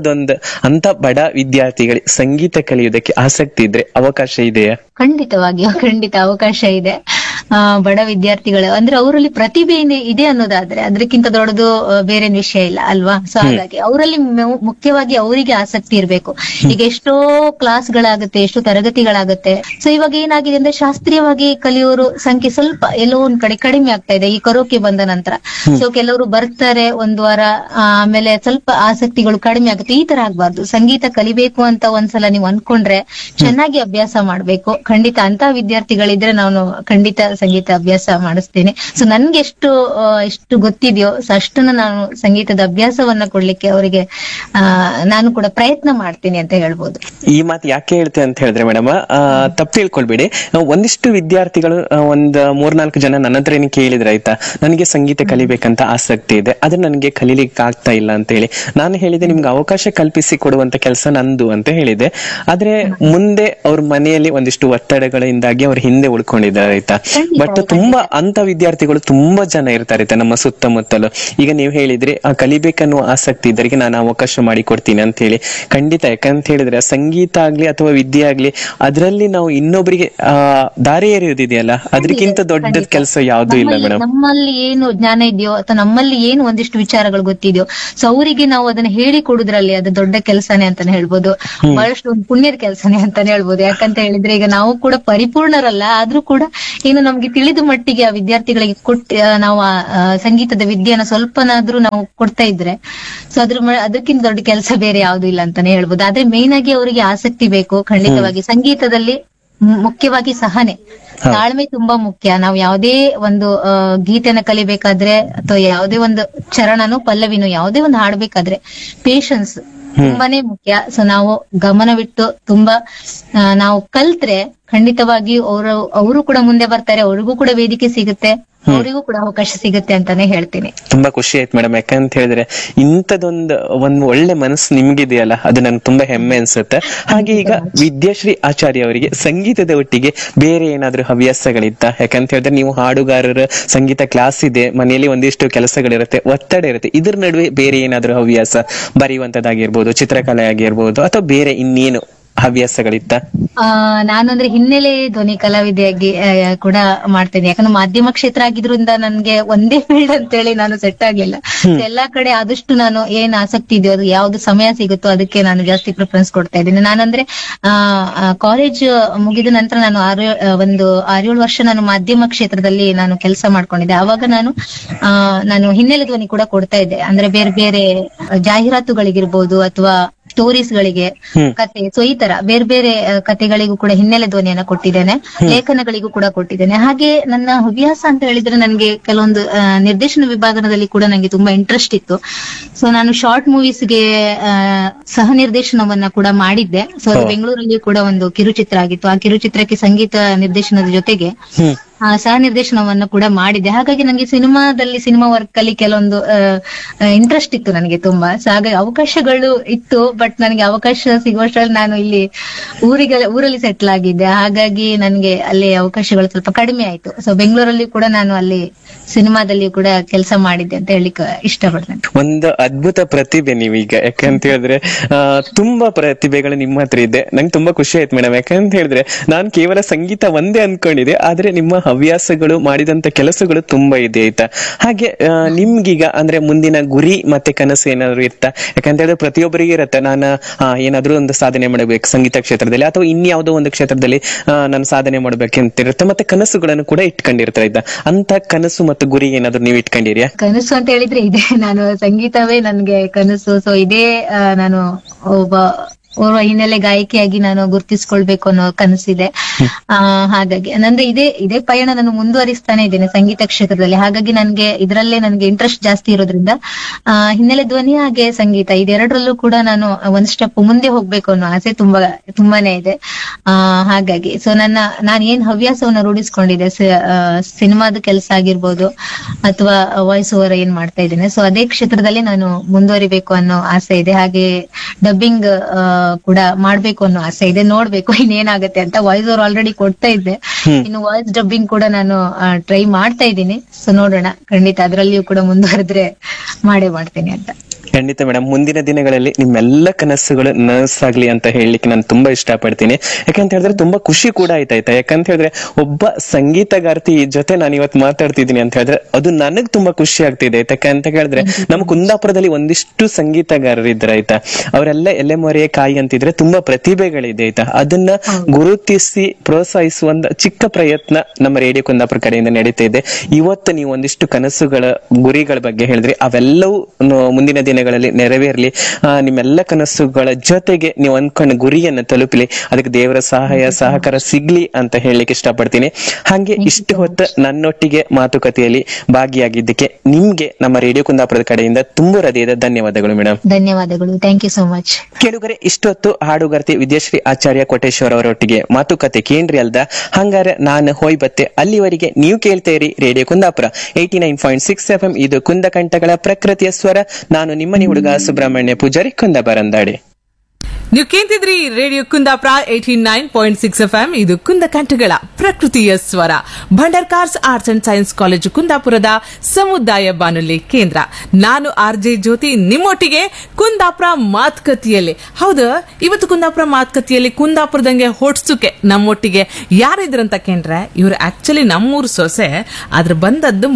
ಅಂತ ಬಡ ವಿದ್ಯಾರ್ಥಿಗಳಿಗೆ ಸಂಗೀತ ಕಲಿಯೋದಕ್ಕೆ ಆಸಕ್ತಿ ಇದ್ರೆ ಅವಕಾಶ ಇದೆಯಾ?
ಖಂಡಿತವಾಗಿಯೂ ಖಂಡಿತ ಅವಕಾಶ ಇದೆ. ಬಡ ವಿದ್ಯಾರ್ಥಿಗಳು ಅಂದ್ರೆ ಅವರಲ್ಲಿ ಪ್ರತಿಭೆ ಇದೆ ಅನ್ನೋದಾದ್ರೆ ಅದಕ್ಕಿಂತ ದೊಡ್ಡದು ಬೇರೆ ವಿಷಯ ಇಲ್ಲ ಅಲ್ವಾ. ಸೊ ಹಾಗಾಗಿ ಅವರಲ್ಲಿ ಮುಖ್ಯವಾಗಿ ಅವರಿಗೆ ಆಸಕ್ತಿ ಇರ್ಬೇಕು. ಈಗ ಎಷ್ಟೋ ಕ್ಲಾಸ್ಗಳಾಗುತ್ತೆ, ಎಷ್ಟೋ ತರಗತಿಗಳಾಗುತ್ತೆ. ಸೊ ಇವಾಗ ಏನಾಗಿದೆ ಅಂದ್ರೆ ಶಾಸ್ತ್ರೀಯವಾಗಿ ಕಲಿಯೋರು ಸಂಖ್ಯೆ ಸ್ವಲ್ಪ ಎಲ್ಲೋ ಒಂದ್ ಕಡೆ ಕಡಿಮೆ ಆಗ್ತಾ ಇದೆ ಈ ಕರೋಕೆ ಬಂದ ನಂತರ. ಸೊ ಕೆಲವರು ಬರ್ತಾರೆ ಒಂದ್ ವಾರ, ಆಮೇಲೆ ಸ್ವಲ್ಪ ಆಸಕ್ತಿಗಳು ಕಡಿಮೆ ಆಗುತ್ತೆ. ಈ ತರ ಆಗ್ಬಾರ್ದು. ಸಂಗೀತ ಕಲಿಬೇಕು ಅಂತ ಒಂದ್ಸಲ ನೀವು ಅನ್ಕೊಂಡ್ರೆ ಚೆನ್ನಾಗಿ ಅಭ್ಯಾಸ ಮಾಡ್ಬೇಕು. ಖಂಡಿತ ಅಂತ ವಿದ್ಯಾರ್ಥಿಗಳಿದ್ರೆ ನಾನು ಖಂಡಿತ ಸಂಗೀತ ಅಭ್ಯಾಸ ಮಾಡಿಸ್ತೇನೆ. ಸೊ ನನ್ಗೆ ಎಷ್ಟು ಗೊತ್ತಿದೆಯೋ ಅಷ್ಟನ್ನ ನಾನು ಸಂಗೀತದ ಅಭ್ಯಾಸವನ್ನ ಕೊಡ್ಲಿಕ್ಕೆ ಅವರಿಗೆ ನಾನು ಕೂಡ ಪ್ರಯತ್ನ ಮಾಡ್ತೀನಿ ಅಂತ ಹೇಳ್ಬೋದು.
ಈ ಮಾತು ಯಾಕೆ ಹೇಳ್ತೇನೆ ಅಂತ ಹೇಳಿದ್ರೆ ಮೇಡಮ್, ತಪ್ಪು ತಿಳ್ಕೊಳ್ಬೇಡಿ. ಒಂದಿಷ್ಟು ವಿದ್ಯಾರ್ಥಿಗಳು ಒಂದ್ 3-4 ಜನ ನನ್ನ ಹತ್ರ ಕೇಳಿದ್ರೆ ಆಯ್ತಾ, ನನಗೆ ಸಂಗೀತ ಕಲಿಬೇಕಂತ ಆಸಕ್ತಿ ಇದೆ, ಆದ್ರೆ ನನಗೆ ಕಲೀಲಿಕ್ಕೆ ಆಗ್ತಾ ಇಲ್ಲ ಅಂತ ಹೇಳಿ ನಾನು ಹೇಳಿದೆ, ನಿಮ್ಗೆ ಅವಕಾಶ ಕಲ್ಪಿಸಿ ಕೊಡುವಂತ ಕೆಲಸ ನಂದು ಅಂತ ಹೇಳಿದೆ. ಆದ್ರೆ ಮುಂದೆ ಅವ್ರ ಮನೆಯಲ್ಲಿ ಒಂದಿಷ್ಟು ಒತ್ತಡಗಳಿಂದಾಗಿ ಅವ್ರ ಹಿಂದೆ ಉಳ್ಕೊಂಡಿದ್ದಾರೆ ಆಯ್ತಾ. ಬಟ್ ತುಂಬಾ ಅಂತ ವಿದ್ಯಾರ್ಥಿಗಳು ತುಂಬಾ ಜನ ಇರ್ತಾರೆ ನಮ್ಮ ಸುತ್ತಮುತ್ತಲು. ಈಗ ನೀವು ಹೇಳಿದ್ರೆ ಕಲಿಬೇಕನ್ನುವ ಆಸಕ್ತಿ ಇದ್ದರಿಗೆ ನಾನು ಅವಕಾಶ ಮಾಡಿ ಕೊಡ್ತೀನಿ ಅಂತ ಹೇಳಿ. ಖಂಡಿತ, ಯಾಕಂತ ಹೇಳಿದ್ರೆ ಸಂಗೀತ ಆಗ್ಲಿ ಅಥವಾ ವಿದ್ಯೆ ಆಗ್ಲಿ ಅದರಲ್ಲಿ ನಾವು ಇನ್ನೊಬ್ಬರಿಗೆ ದಾರಿ ಎರೆಯುವುದಿದೆಯಲ್ಲ, ಅದಕ್ಕಿಂತ ದೊಡ್ಡ ಕೆಲಸ ಯಾವ್ದು ಇಲ್ಲ ಮೇಡಮ್.
ನಮ್ಮಲ್ಲಿ ಏನು ಜ್ಞಾನ ಇದೆಯೋ ಅಥವಾ ನಮ್ಮಲ್ಲಿ ಏನು ಒಂದಿಷ್ಟು ವಿಚಾರಗಳು ಗೊತ್ತಿದೆಯೋ, ಸೊ ಅವರಿಗೆ ನಾವು ಅದನ್ನ ಹೇಳಿ ಕೊಡುದ್ರಲ್ಲಿ ಅದು ದೊಡ್ಡ ಕೆಲಸನೇ ಅಂತಾನೆ ಹೇಳ್ಬೋದು. ಬಹಳಷ್ಟು ಒಂದು ಪುಣ್ಯದ ಕೆಲಸನೇ ಅಂತಾನೆ ಹೇಳ್ಬೋದು. ಯಾಕಂತ ಹೇಳಿದ್ರೆ ಈಗ ನಾವು ಕೂಡ ಪರಿಪೂರ್ಣರಲ್ಲ, ಆದ್ರೂ ಕೂಡ ಏನು ನಮ್ಗೆ ತಿಳಿದ ಮಟ್ಟಿಗೆ ಆ ವಿದ್ಯಾರ್ಥಿಗಳಿಗೆ ನಾವು ಸಂಗೀತದ ವಿದ್ಯೆನ ಸ್ವಲ್ಪನಾದ್ರೂ ನಾವು ಕೊಡ್ತಾ ಇದ್ರೆ, ಸೊ ಅದಕ್ಕಿಂತ ದೊಡ್ಡ ಕೆಲಸ ಬೇರೆ ಯಾವ್ದು ಇಲ್ಲ ಅಂತಾನೆ ಹೇಳ್ಬೋದು. ಆದ್ರೆ ಮೇನ್ ಆಗಿ ಅವರಿಗೆ ಆಸಕ್ತಿ ಬೇಕು ಖಂಡಿತವಾಗಿ. ಸಂಗೀತದಲ್ಲಿ ಮುಖ್ಯವಾಗಿ ಸಹನೆ, ತಾಳ್ಮೆ ತುಂಬಾ ಮುಖ್ಯ. ನಾವು ಯಾವುದೇ ಒಂದು ಗೀತೆನ ಕಲಿಬೇಕಾದ್ರೆ ಅಥವಾ ಯಾವುದೇ ಒಂದು ಚರಣನು ಪಲ್ಲವಿನೂ ಯಾವುದೇ ಒಂದು ಹಾಡ್ಬೇಕಾದ್ರೆ ಪೇಶನ್ಸ್ ತುಂಬಾನೇ ಮುಖ್ಯ. ಸೊ ನಾವು ಗಮನವಿಟ್ಟು ತುಂಬಾ ನಾವು ಕಲ್ತ್ರೆ ಖಂಡಿತವಾಗಿ ಅವರು ಕೂಡ ಮುಂದೆ ಬರ್ತಾರೆ, ಅವ್ರಿಗೂ ಕೂಡ ವೇದಿಕೆ ಸಿಗುತ್ತೆ, ಅವರಿಗೂ ಕೂಡ ಅವಕಾಶ ಸಿಗುತ್ತೆ ಅಂತಾನೆ ಹೇಳ್ತೀನಿ.
ತುಂಬಾ ಖುಷಿ ಆಯ್ತು ಮೇಡಮ್. ಯಾಕಂತ ಹೇಳಿದ್ರೆ ಒಂದು ಒಳ್ಳೆ ಮನಸ್ಸು ನಿಮ್ಗಿದೆಯಲ್ಲ, ಅದು ನನ್ಗೆ ತುಂಬಾ ಹೆಮ್ಮೆ ಅನ್ಸುತ್ತೆ. ಹಾಗೆ ಈಗ ವಿದ್ಯಾಶ್ರೀ ಆಚಾರ್ಯ ಅವರಿಗೆ ಸಂಗೀತದ ಒಟ್ಟಿಗೆ ಬೇರೆ ಏನಾದ್ರೂ ಹವ್ಯಾಸಗಳಿತ್ತ? ಯಾಕಂತ ಹೇಳಿದ್ರೆ ನೀವು ಹಾಡುಗಾರರ ಸಂಗೀತ ಕ್ಲಾಸ್ ಇದೆ, ಮನೆಯಲ್ಲಿ ಒಂದಿಷ್ಟು ಕೆಲಸಗಳಿರುತ್ತೆ, ಒತ್ತಡ ಇರುತ್ತೆ, ಇದ್ರ ನಡುವೆ ಬೇರೆ ಏನಾದ್ರೂ ಹವ್ಯಾಸ, ಬರೆಯುವಂತದ್ದಾಗಿರ್ಬೋದು, ಚಿತ್ರಕಲೆ ಆಗಿರ್ಬೋದು, ಅಥವಾ ಬೇರೆ ಇನ್ನೇನು ಹವ್ಯಾಸಗಳಿತ್ತ?
ನಾನು ಅಂದ್ರೆ ಹಿನ್ನೆಲೆ ಧ್ವನಿ ಕಲಾವಿದೆಯಾಗಿ ಕೂಡ ಮಾಡ್ತೇನೆ. ಯಾಕಂದ್ರೆ ಮಾಧ್ಯಮ ಕ್ಷೇತ್ರ ಆಗಿದ್ರಿಂದ ನನ್ಗೆ ಒಂದೇ ಫೀಲ್ಡ್ ಅಂತೇಳಿ ನಾನು ಸೆಟ್ ಆಗ್ಲಿಲ್ಲ. ಎಲ್ಲಾ ಕಡೆ ಆದಷ್ಟು ನಾನು ಏನ್ ಆಸಕ್ತಿ ಇದೆಯೋ ಅದು ಯಾವ್ದು ಸಮಯ ಸಿಗುತ್ತೋ ಅದಕ್ಕೆ ನಾನು ಜಾಸ್ತಿ ಪ್ರಿಫರೆನ್ಸ್ ಕೊಡ್ತಾ ಇದ್ದೀನಿ. ನಾನಂದ್ರೆ ಕಾಲೇಜ್ ಮುಗಿದ ನಂತರ ನಾನು 6-7 ವರ್ಷ ನಾನು ಮಾಧ್ಯಮ ಕ್ಷೇತ್ರದಲ್ಲಿ ನಾನು ಕೆಲಸ ಮಾಡ್ಕೊಂಡಿದ್ದೆ. ಆವಾಗ ನಾನು ಹಿನ್ನೆಲೆ ಧ್ವನಿ ಕೂಡ ಕೊಡ್ತಾ ಇದ್ದೆ. ಅಂದ್ರೆ ಬೇರೆ ಬೇರೆ ಜಾಹೀರಾತುಗಳಿಗಿರ್ಬೋದು ಅಥವಾ ಸ್ಟೋರೀಸ್ ಗಳಿಗೆ ಕತೆ, ಸೊ ಈ ತರ ಬೇರೆ ಬೇರೆ ಕತೆಗಳಿಗೂ ಕೂಡ ಹಿನ್ನೆಲೆ ಧ್ವನಿಯನ್ನ ಕೊಟ್ಟಿದ್ದೇನೆ, ಲೇಖನಗಳಿಗೂ ಕೂಡ ಕೊಟ್ಟಿದ್ದೇನೆ. ಹಾಗೆ ನನ್ನ ಹವ್ಯಾಸ ಅಂತ ಹೇಳಿದ್ರೆ ನನ್ಗೆ ಕೆಲವೊಂದು ನಿರ್ದೇಶನ ವಿಭಾಗದಲ್ಲಿ ಕೂಡ ನಂಗೆ ತುಂಬಾ ಇಂಟ್ರೆಸ್ಟ್ ಇತ್ತು. ಸೊ ನಾನು ಶಾರ್ಟ್ ಮೂವೀಸ್ಗೆ ಸಹ ನಿರ್ದೇಶನವನ್ನ ಕೂಡ ಮಾಡಿದ್ದೆ. ಸೊ ಅದು ಬೆಂಗಳೂರಲ್ಲಿ ಕೂಡ ಒಂದು ಕಿರುಚಿತ್ರ ಆಗಿತ್ತು. ಆ ಕಿರುಚಿತ್ರಕ್ಕೆ ಸಂಗೀತ ನಿರ್ದೇಶನದ ಜೊತೆಗೆ ಸಹ ನಿರ್ದೇಶನವನ್ನು ಕೂಡ ಮಾಡಿದೆ. ಹಾಗಾಗಿ ನನಗೆ ಸಿನಿಮಾ ವರ್ಕ್ ಅಲ್ಲಿ ಕೆಲವೊಂದು ಇಂಟ್ರೆಸ್ಟ್ ಇತ್ತು ನನಗೆ ತುಂಬಾ. ಸೊ ಹಾಗಾಗಿ ಅವಕಾಶಗಳು ಇತ್ತು, ಬಟ್ ನನಗೆ ಅವಕಾಶ ಸಿಗುವಷ್ಟರಲ್ಲಿ ನಾನು ಇಲ್ಲಿ ಊರಲ್ಲಿ ಸೆಟ್ಲ್ ಆಗಿದ್ದೆ. ಹಾಗಾಗಿ ನನಗೆ ಅಲ್ಲಿ ಅವಕಾಶಗಳು ಸ್ವಲ್ಪ ಕಡಿಮೆ ಆಯ್ತು. ಸೊ ಬೆಂಗಳೂರಲ್ಲಿ ಕೂಡ ನಾನು ಅಲ್ಲಿ ಸಿನಿಮಾದಲ್ಲಿ ಕೂಡ ಕೆಲಸ ಮಾಡಿದ್ದೆ ಅಂತ ಹೇಳಿಕ್ಕೆ ಇಷ್ಟಪಡ್ತೇನೆ.
ಒಂದು ಅದ್ಭುತ ಪ್ರತಿಭೆ ನೀವೀಗ. ಯಾಕಂತ ಹೇಳಿದ್ರೆ ತುಂಬಾ ಪ್ರತಿಭೆಗಳು ನಿಮ್ಮ ಹತ್ರ ಇದೆ. ನಂಗೆ ತುಂಬಾ ಖುಷಿ ಆಯ್ತು ಮೇಡಮ್. ಯಾಕಂತ ಹೇಳಿದ್ರೆ ನಾನು ಕೇವಲ ಸಂಗೀತ ಒಂದೇ ಅನ್ಕೊಂಡಿದ್ದೆ, ಆದ್ರೆ ನಿಮ್ಮ ಹವ್ಯಾಸಗಳು, ಮಾಡಿದಂತ ಕೆಲಸಗಳು ತುಂಬಾ ಇದೆ ಆಯ್ತಾ. ಹಾಗೆ ನಿಮ್ಗೀಗ ಅಂದ್ರೆ ಮುಂದಿನ ಗುರಿ ಮತ್ತೆ ಕನಸು ಏನಾದ್ರು ಇರ್ತಾ? ಯಾಕಂತ ಹೇಳಿದ್ರೆ ಪ್ರತಿಯೊಬ್ಬರಿಗೆ ಇರತ್ತೆ, ನಾನು ಏನಾದ್ರೂ ಒಂದು ಸಾಧನೆ ಮಾಡಬೇಕು ಸಂಗೀತ ಕ್ಷೇತ್ರದಲ್ಲಿ ಅಥವಾ ಇನ್ಯಾವುದೋ ಒಂದು ಕ್ಷೇತ್ರದಲ್ಲಿ ನಾನು ಸಾಧನೆ ಮಾಡ್ಬೇಕಂತ ಇರುತ್ತೆ, ಮತ್ತೆ ಕನಸುಗಳನ್ನು ಕೂಡ ಇಟ್ಕೊಂಡಿರ್ತಾ ಇದ್ದ. ಅಂತ ಕನಸು ಮತ್ತು ಗುರಿ ಏನಾದ್ರು ನೀವು ಇಟ್ಕೊಂಡಿರ್ಯಾ?
ಕನಸು ಅಂತ ಹೇಳಿದ್ರೆ ಇದೆ, ನಾನು ಸಂಗೀತವೇ ನನ್ಗೆ ಕನಸು. ಸೊ ಇದೇ ನಾನು ಓರ್ವ ಹಿನ್ನೆಲೆ ಗಾಯಕಿಯಾಗಿ ನಾನು ಗುರುತಿಸ್ಕೊಳ್ಬೇಕು ಅನ್ನೋ ಕನಸಿದೆ. ಹಾಗಾಗಿ ನಂದು ಇದೇ ಪಯಣ ನಾನು ಮುಂದುವರಿಸ್ತಾನೆ ಇದ್ದೇನೆ ಸಂಗೀತ ಕ್ಷೇತ್ರದಲ್ಲಿ. ಹಾಗಾಗಿ ಇದರಲ್ಲೇ ನನ್ಗೆ ಇಂಟ್ರೆಸ್ಟ್ ಜಾಸ್ತಿ ಇರೋದ್ರಿಂದ ಹಿನ್ನೆಲೆ ಧ್ವನಿ ಹಾಗೆ ಸಂಗೀತ ಇದೆರಡರಲ್ಲೂ ಕೂಡ ನಾನು ಒಂದ್ ಸ್ಟೆಪ್ ಮುಂದೆ ಹೋಗ್ಬೇಕು ಅನ್ನೋ ಆಸೆ ತುಂಬಾನೇ ಇದೆ. ಹಾಗಾಗಿ ಸೊ ನಾನು ಏನ್ ಹವ್ಯಾಸವನ್ನ ರೂಢಿಸ್ಕೊಂಡಿದ್ದೆ, ಸಿನಿಮಾದ ಕೆಲಸ ಆಗಿರ್ಬೋದು ಅಥವಾ ವಾಯ್ಸ್ ಓವರ್ ಏನ್ ಮಾಡ್ತಾ ಇದ್ದೇನೆ, ಸೊ ಅದೇ ಕ್ಷೇತ್ರದಲ್ಲಿ ನಾನು ಮುಂದುವರಿಬೇಕು ಅನ್ನೋ ಆಸೆ ಇದೆ. ಹಾಗೆ ಡಬ್ಬಿಂಗ್ ಕೂಡ ಮಾಡ್ಬೇಕು ಅನ್ನೋ ಆಸೆ ಇದೆ. ನೋಡ್ಬೇಕು ಇನ್ನೇನಾಗತ್ತೆ ಅಂತ. ವಾಯ್ಸ್ ಓವರ್ ಆಲ್ರೆಡಿ ಕೊಡ್ತಾ ಇದ್ದೆ, ಇನ್ನು ವಾಯ್ಸ್ ಡಬ್ಬಿಂಗ್ ಕೂಡ ನಾನು ಟ್ರೈ ಮಾಡ್ತಾ ಇದ್ದೀನಿ. ಸೊ ನೋಡೋಣ, ಖಂಡಿತ ಅದರಲ್ಲಿಯೂ ಕೂಡ ಮುಂದುವರೆದ್ರೆ ಮಾಡೇ ಮಾಡ್ತೇನೆ ಅಂತ.
ಖಂಡಿತ ಮೇಡಮ್, ಮುಂದಿನ ದಿನಗಳಲ್ಲಿ ನಿಮ್ಮೆಲ್ಲ ಕನಸುಗಳು ನನಸಾಗ್ಲಿ ಅಂತ ಹೇಳಲಿಕ್ಕೆ ನಾನು ತುಂಬಾ ಇಷ್ಟಪಡ್ತೀನಿ. ಯಾಕಂತ ಹೇಳಿದ್ರೆ ತುಂಬಾ ಖುಷಿ ಕೂಡ ಆಯ್ತಾಯ್ತಾ. ಯಾಕಂತ ಹೇಳಿದ್ರೆ ಒಬ್ಬ ಸಂಗೀತಗಾರ್ತಿ ಜೊತೆ ನಾನು ಇವತ್ತು ಮಾತಾಡ್ತಿದ್ದೀನಿ ಅಂತ ಹೇಳಿದ್ರೆ ಅದು ನನಗ್ ತುಂಬಾ ಖುಷಿ ಆಗ್ತಿದೆ. ಯಾಕಂತ ಹೇಳಿದ್ರೆ ನಮ್ಮ ಕುಂದಾಪುರದಲ್ಲಿ ಒಂದಿಷ್ಟು ಸಂಗೀತಗಾರರು ಇದ್ರೆ ಆಯ್ತಾ, ಅವರೆಲ್ಲ ಎಲೆ ಮೊರೆಯ ಕಾಯಿ ಅಂತಿದ್ರೆ ತುಂಬಾ ಪ್ರತಿಭೆಗಳಿದೆ ಆಯ್ತಾ. ಅದನ್ನ ಗುರುತಿಸಿ ಪ್ರೋತ್ಸಾಹಿಸುವ ಚಿಕ್ಕ ಪ್ರಯತ್ನ ನಮ್ಮ ರೇಡಿಯೋ ಕುಂದಾಪುರ ಕಡೆಯಿಂದ ನಡೀತಾ ಇದೆ. ಇವತ್ತು ನೀವು ಒಂದಿಷ್ಟು ಕನಸುಗಳ ಗುರಿಗಳ ಬಗ್ಗೆ ಹೇಳಿದ್ರಿ, ಅವೆಲ್ಲವೂ ಮುಂದಿನ ದಿನಗಳಲ್ಲಿ ನೆರವೇರ್ಲಿ. ನಿಮ್ಮೆಲ್ಲ ಕನಸುಗಳ ಜೊತೆಗೆ ನೀವು ಅನ್ಕೊಂಡ ಗುರಿಯನ್ನು ತಲುಪಲಿ, ಅದಕ್ಕೆ ದೇವರ ಸಹಾಯ ಸಹಕಾರ ಸಿಗ್ಲಿ ಅಂತ ಹೇಳಲಿಕ್ಕೆ ಇಷ್ಟಪಡ್ತೀನಿ. ಹಾಗೆ ಇಷ್ಟು ಹೊತ್ತು ನನ್ನೊಟ್ಟಿಗೆ ಮಾತುಕತೆಯಲ್ಲಿ ಭಾಗಿಯಾಗಿದ್ದಕ್ಕೆ ನಿಮ್ಗೆ ನಮ್ಮ ರೇಡಿಯೋ ಕುಂದಾಪುರದ ಕಡೆಯಿಂದ ತುಂಬ ಹೃದಯದ ಧನ್ಯವಾದಗಳು ಮೇಡಮ್.
ಧನ್ಯವಾದಗಳು, ಥ್ಯಾಂಕ್ ಯು ಸೋ ಮಚ್.
ಕೇಳುಗರೆ, ಇಷ್ಟೊತ್ತು ಹಾಡುಗಾರ್ತಿ ವಿದ್ಯಾಶ್ರೀ ಆಚಾರ್ಯ ಕೋಟೇಶ್ವರ ಅವರೊಟ್ಟಿಗೆ ಮಾತುಕತೆ ಕೇಂದ್ರಿ ಅಲ್ದ. ಹಂಗಾರೆ ನಾನು ಹೋಯ್ ಬತ್ತೆ. ಅಲ್ಲಿವರೆಗೆ ನೀವು ಕೇಳ್ತಾ ಇರಿ ರೇಡಿಯೋ ಕುಂದಾಪುರ 89.6 FM. ಇದು ಕುಂದಕಂಠಗಳ ಪ್ರಕೃತಿಯ ಸ್ವರ. ನಾನು ನಿಮ್ಮನಿ ಹುಡುಗ ಸುಬ್ರಹ್ಮಣ್ಯ ಪೂಜಾರಿ, ಕುಂದ ಬರಂದಾಡಿ.
ನೀವು ಕೇಂತಿದ್ರಿ ರೇಡಿಯೋ ಕುಂದಾಪುರ 89.6 FM. ಇದು ಕುಂದ ಕಂಠಗಳ ಪ್ರಕೃತಿಯ ಸ್ವರ. Bhandarkars arts and science college ಕುಂದಾಪುರದ ಸಮುದಾಯ ಬಾನುಲಿ ಕೇಂದ್ರ. ನಾನು RJ ಜ್ಯೋತಿ ನಿಮ್ಮೊಟ್ಟಿಗೆ ಕುಂದಾಪುರ ಮಾತುಕತೆಯಲ್ಲಿ. ಹೌದು, ಇವತ್ತು ಕುಂದಾಪುರ ಮಾತುಕತೆಯಲ್ಲಿ ಕುಂದಾಪುರದಂಗೆ ಹೊಡ್ಸುಕೆ ನಮ್ಮೊಟ್ಟಿಗೆ ಯಾರಿದ್ರಂತ ಕೇಂದ್ರೆ, ಇವ್ರು ಆಕ್ಚುಲಿ ನಮ್ಮೂರು ಸೊಸೆ, ಆದ್ರೆ ಬಂದದ್ದು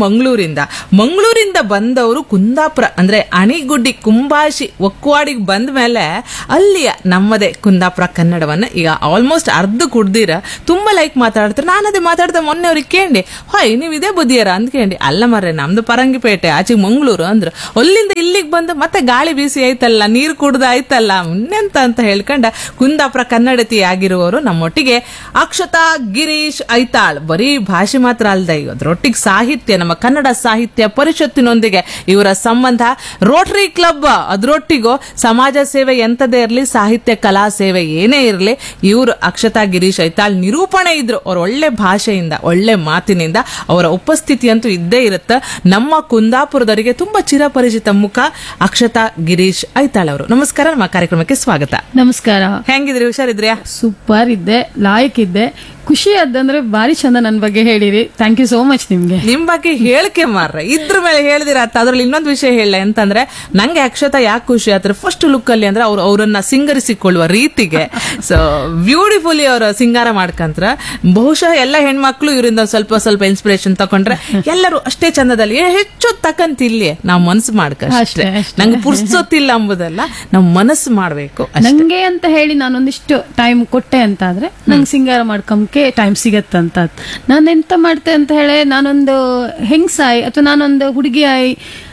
ಮಂಗಳೂರಿಂದ ಬಂದವರು ಕುಂದಾಪುರ ಅಂದ್ರೆ ಅಣಿಗುಡ್ಡಿ ಕುಂಬಾಶಿ ಒಕ್ಕವಾಡಿಗೆ ಬಂದ ಮೇಲೆ ಅಲ್ಲಿಯ ನಮ್ಮದೇ ಕುಂದಾಪುರ ಕನ್ನಡವನ್ನ ಈಗ ಆಲ್ಮೋಸ್ಟ್ ಅರ್ಧ ಕುಡ್ದಿರ ತುಂಬಾ ಲೈಕ್ ಮಾತಾಡ್ತಾರೆ. ನಾನು ಅದೇ ಮಾತಾಡ್ದೆ ಮೊನ್ನೆ ಅವ್ರಿಗೆ ಕೇಳಿ, ಹೊಯ್ ನೀವ್ ಇದೇ ಬದಿಯರ ಅಂದ್ಕೇಳಿ. ಅಲ್ಲ ಮರ್ರೆ, ನಮ್ದು ಪರಂಗಿಪೇಟೆ ಆಚೆಗೆ ಮಂಗಳೂರು ಅಂದ್ರು. ಅಲ್ಲಿಂದ ಇಲ್ಲಿಗೆ ಬಂದು ಮತ್ತೆ ಗಾಳಿ ಬೀಸಿ ಆಯ್ತಲ್ಲ, ನೀರು ಕುಡ್ದು ಆಯ್ತಲ್ಲ, ಇನ್ನೆಂತ ಅಂತ ಹೇಳ್ಕೊಂಡ ಕುಂದಾಪುರ ಕನ್ನಡತಿ ಆಗಿರುವವರು ನಮ್ಮೊಟ್ಟಿಗೆ ಅಕ್ಷತಾ ಗಿರೀಶ್ ಐತಾಳ್. ಬರೀ ಭಾಷೆ ಮಾತ್ರ ಅಲ್ದ, ಅದ್ರೊಟ್ಟಿಗೆ ಸಾಹಿತ್ಯ, ನಮ್ಮ ಕನ್ನಡ ಸಾಹಿತ್ಯ ಪರಿಷತ್ತಿನೊಂದಿಗೆ ಇವರ ಸಂಬಂಧ. ರೋಟರಿ ಕ್ಲಬ್ ಅದ್ರೊಟ್ಟಿಗೂ ಸಮಾಜ ಸೇವೆ ಎಂತದೇ ಇರಲಿ, ಸಾಹಿತ್ಯ ಕಲಾ ಸೇವೆ ಏನೇ ಇರಲಿ, ಇವರು ಅಕ್ಷತಾ ಗಿರೀಶ್ ಐತಾಳ್ ನಿರೂಪಣೆ ಇದ್ರು. ಅವ್ರ ಒಳ್ಳೆ ಭಾಷೆಯಿಂದ, ಒಳ್ಳೆ ಮಾತಿನಿಂದ ಅವರ ಉಪಸ್ಥಿತಿ ಅಂತೂ ಇದ್ದೇ ಇರುತ್ತೆ. ನಮ್ಮ ಕುಂದಾಪುರದವರಿಗೆ ತುಂಬಾ ಚಿರಪರಿಚಿತ ಮುಖ ಅಕ್ಷತಾ ಗಿರೀಶ್ ಐತಾಳ್ ಅವರು. ನಮಸ್ಕಾರ, ನಮ್ಮ ಕಾರ್ಯಕ್ರಮಕ್ಕೆ ಸ್ವಾಗತ.
ನಮಸ್ಕಾರ.
ಹೆಂಗಿದ್ರಿ? ಹುಷಾರಿದ್ರ್ಯಾ?
ಸೂಪರ್ ಇದ್ದೆ, ಲಾಯಕ್ ಇದ್ದೆ, ಖುಷಿ ಆದಂದ್ರೆ ಬಾರಿ ಚಂದ ನನ್ ಬಗ್ಗೆ ಹೇಳಿರಿ. ಥ್ಯಾಂಕ್ ಯು ಸೋ ಮಚ್ ನಿಮ್ಗೆ.
ನಿಮ್ ಬಗ್ಗೆ ಹೇಳಿಕೆ ಮಾರ್ರೆ, ಇದ್ರ ಮೇಲೆ ಹೇಳಿದಿರ. ಅದ್ರಲ್ಲಿ ಇನ್ನೊಂದು ವಿಷಯ ಹೇಳ ಅಂತಂದ್ರೆ, ನಂಗೆ ಅಕ್ಷತಾ ಯಾಕೆ ಖುಷಿ ಆದ್ರೆ ಫಸ್ಟ್ ಲುಕ್ ಅಲ್ಲಿ ಅಂದ್ರೆ ಅವ್ರನ್ನ ಸಿಂಗರಿಸಿಕೊಳ್ಳುವ ರೀತಿಗೆ ಸೊ ಬ್ಯೂಟಿಫುಲಿ ಅವ್ರ ಸಿಂಗಾರ ಮಾಡ್ಕಂತ್ರ. ಬಹುಶಃ ಎಲ್ಲ ಹೆಣ್ಮಕ್ಳು ಇವರಿಂದ ಸ್ವಲ್ಪ ಸ್ವಲ್ಪ ಇನ್ಸ್ಪಿರೇಷನ್ ತಕೊಂಡ್ರೆ ಎಲ್ಲರೂ ಅಷ್ಟೇ ಚಂದದಲ್ಲಿ ಹೆಚ್ಚು ತಕಂತಿಲ್ಲಿ ನಾವು ಮನಸ್ಸು ಮಾಡ್ಕ. ನಂಗೆ ಪುರ್ಸೊತ್ತಿಲ್ಲ ಅಂಬುದಲ್ಲ, ನಾವು ಮನಸ್ಸು ಮಾಡ್ಬೇಕು
ನಂಗೆ ಅಂತ ಹೇಳಿ ನಾನೊಂದಿಷ್ಟು ಟೈಮ್ ಕೊಟ್ಟೆ ಅಂತ ಆದ್ರೆ ನಂಗೆ ಸಿಂಗಾರ ಮಾಡ್ಕೊಂಬ ಟೈಮ್ ಸಿಗತ್ತಂತ. ನಾನು ಎಂತ ಮಾಡ್ತೆ ಅಂತ ಹೇಳಿ, ನಾನೊಂದು ಹೆಂಗ್ಸಾಯಿ ಅಥವಾ ನಾನೊಂದು ಹುಡುಗಿಯಾಯಿ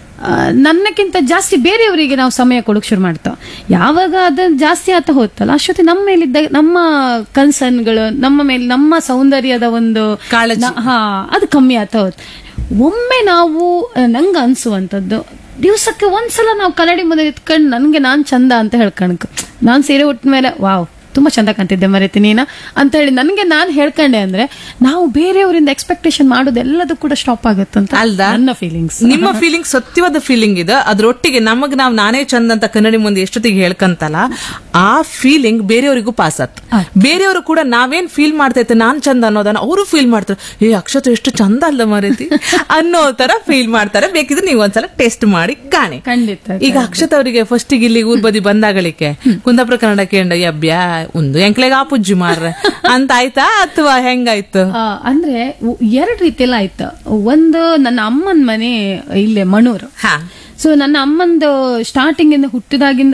ನನ್ನಕ್ಕಿಂತ ಜಾಸ್ತಿ ಬೇರೆಯವರಿಗೆ ನಾವು ಸಮಯ ಕೊಡೋಕೆ ಶುರು ಮಾಡ್ತಾವ. ಯಾವಾಗ ಅದನ್ನ ಜಾಸ್ತಿ ಆತ ಹೋತಲ್ಲ, ಅಷ್ಟೊತ್ತಿ ನಮ್ಮ ಮೇಲಿದ್ದ ನಮ್ಮ ಕನ್ಸರ್ನ್ಗಳು, ನಮ್ಮ ಮೇಲೆ ನಮ್ಮ ಸೌಂದರ್ಯದ ಒಂದು
ಕಾಳಜಿ
ಅದು ಕಮ್ಮಿ ಆತ ಹೋತ್. ಒಮ್ಮೆ ನಾವು ನಂಗೆ ಅನ್ಸುವಂಥದ್ದು, ದಿವಸಕ್ಕೆ ಒಂದ್ಸಲ ನಾವು ಕನ್ನಡಿ ಮುಂದೆ ಇತ್ಕೊಂಡು ನನ್ಗೆ ನಾನ್ ಚಂದ ಅಂತ ಹೇಳ್ಕಣಕ್, ನಾನ್ ಸೀರೆ ಉಟ್ಟ ಮೇಲೆ ವಾವ್ ತುಂಬಾ ಚಂದ ಕಾಣ್ತಿದ್ದೆ ಮರೇತಿ ನೀನ ಅಂತ ಹೇಳಿ ನನಗೆ ನಾನು ಹೇಳ್ಕೊಂಡೆ ಅಂದ್ರೆ, ನಾವು ಬೇರೆಯವರಿಂದ ಎಕ್ಸ್ಪೆಕ್ಟೇಷನ್ ಮಾಡೋದೆಲ್ಲದೂ ಕೂಡ ಸ್ಟಾಪ್ ಆಗುತ್ತಂತ
ಅಲ್ದ
ನನ್ನ ಫೀಲಿಂಗ್ಸ್.
ನಿಮ್ಮ ಫೀಲಿಂಗ್ ಸತ್ಯವಾದ ಫೀಲಿಂಗ್ ಇದೆ. ಅದ್ರೊಟ್ಟಿಗೆ ನಮಗ್ ನಾನೇ ಚಂದ ಅಂತ ಕನ್ನಡಿ ಮುಂದೆ ಎಷ್ಟೊತ್ತಿಗೆ ಹೇಳ್ಕಂತಲ್ಲ, ಆ ಫೀಲಿಂಗ್ ಬೇರೆಯವರಿಗೂ ಪಾಸ್ ಆತ್. ಬೇರೆಯವರು ಕೂಡ ನಾವೇನ್ ಫೀಲ್ ಮಾಡ್ತೈತೆ ನಾನ್ ಚಂದ ಅನ್ನೋದನ್ನ ಅವರು ಫೀಲ್ ಮಾಡ್ತಾರೆ. ಅಕ್ಷತ ಎಷ್ಟು ಚಂದ ಅಲ್ಲ ಮರೇತಿ ಅನ್ನೋ ತರ ಫೀಲ್ ಮಾಡ್ತಾರೆ. ಬೇಕಿದ್ರೆ ನೀವು ಒಂದ್ಸಲ ಟೆಸ್ಟ್ ಮಾಡಿ ಕಾಣಿ.
ಖಂಡಿತ.
ಈಗ ಅಕ್ಷತ ಅವರಿಗೆ ಫಸ್ಟ್ ಇಲ್ಲಿ ಊರ್ ಬದಿ ಬಂದಾಗಳಿಕೆ ಕುಂದಾಪುರ ಕನ್ನಡ ಕೇಂದ್ರ ಯಬ್ಯಾ ಒಂದು ಎಂಕ್ಲೆಗ ಪುಜ್ಜಿ ಮಾರ್ರೆ ಅಂತ ಆಯ್ತಾ ಅಥವಾ ಹೆಂಗಾಯ್ತು?
ಅಂದ್ರೆ ಎರಡ್ ರೀತಿಯಲ್ಲ ಆಯ್ತು. ಒಂದು ನನ್ನ ಅಮ್ಮನ ಮನೆ ಇಲ್ಲೇ ಮಣೂರು. ಸೊ ನನ್ನ ಅಮ್ಮಂದು ಸ್ಟಾರ್ಟಿಂಗ್ ಇಂದ ಹುಟ್ಟಿದಾಗಿಂದ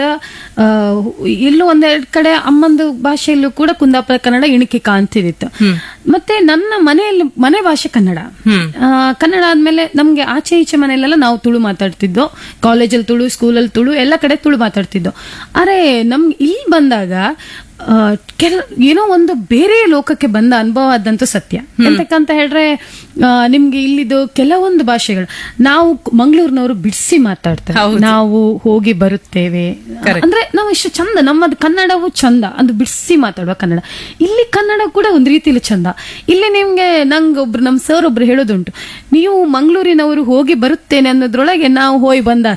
ಎಲ್ಲೂ ಒಂದೆರಡು ಕಡೆ ಅಮ್ಮಂದು ಭಾಷೆಯಲ್ಲೂ ಕೂಡ ಕುಂದಾಪುರ ಕನ್ನಡ ಇಣಿಕೆ ಕಾಣ್ತಿದಿತ್ತು. ಮತ್ತೆ ನನ್ನ ಮನೆ ಭಾಷೆ ಕನ್ನಡ. ಕನ್ನಡ ಆದ್ಮೇಲೆ ನಮ್ಗೆ ಆಚೆ ಈಚೆ ಮನೆಯಲ್ಲೆಲ್ಲ ನಾವು ತುಳು ಮಾತಾಡ್ತಿದ್ದೋ, ಕಾಲೇಜಲ್ಲಿ ತುಳು, ಸ್ಕೂಲಲ್ಲಿ ತುಳು, ಎಲ್ಲ ಕಡೆ ತುಳು ಮಾತಾಡ್ತಿದ್ದೋ. ಅರೆ ನಮ್ಗೆ ಇಲ್ಲಿ ಬಂದಾಗ ಏನೋ ಒಂದು ಬೇರೆ ಲೋಕಕ್ಕೆ ಬಂದ ಅನುಭವ ಆದಂತೂ ಸತ್ಯ. ಎಂತಕ್ಕಂತ ಹೇಳ್ರೆ, ನಿಮ್ಗೆ ಇಲ್ಲಿದು ಕೆಲವೊಂದು ಭಾಷೆಗಳು ನಾವು ಮಂಗಳೂರಿನವರು ಬಿಡಿಸಿ ಮಾತಾಡ್ತಾರೆ. ನಾವು ಹೋಗಿ ಬರುತ್ತೇವೆ ಅಂದ್ರೆ ನಾವು ಇಷ್ಟು ಚಂದ, ನಮ್ಮದು ಕನ್ನಡವು ಚಂದ, ಅದು ಬಿಡಿಸಿ ಮಾತಾಡುವ ಕನ್ನಡ. ಇಲ್ಲಿ ಕನ್ನಡ ಕೂಡ ಒಂದ್ ರೀತಿಲಿ ಚಂದ. ಇಲ್ಲಿ ನಿಮ್ಗೆ ನಂಗೊಬ್ರು ನಮ್ ಸರ್ ಒಬ್ರು ಹೇಳೋದುಂಟು, ನೀವು ಮಂಗಳೂರಿನವರು ಹೋಗಿ ಬರುತ್ತೇನೆ ಅನ್ನೋದ್ರೊಳಗೆ ನಾವು ಹೋಗಿ ಬಂದ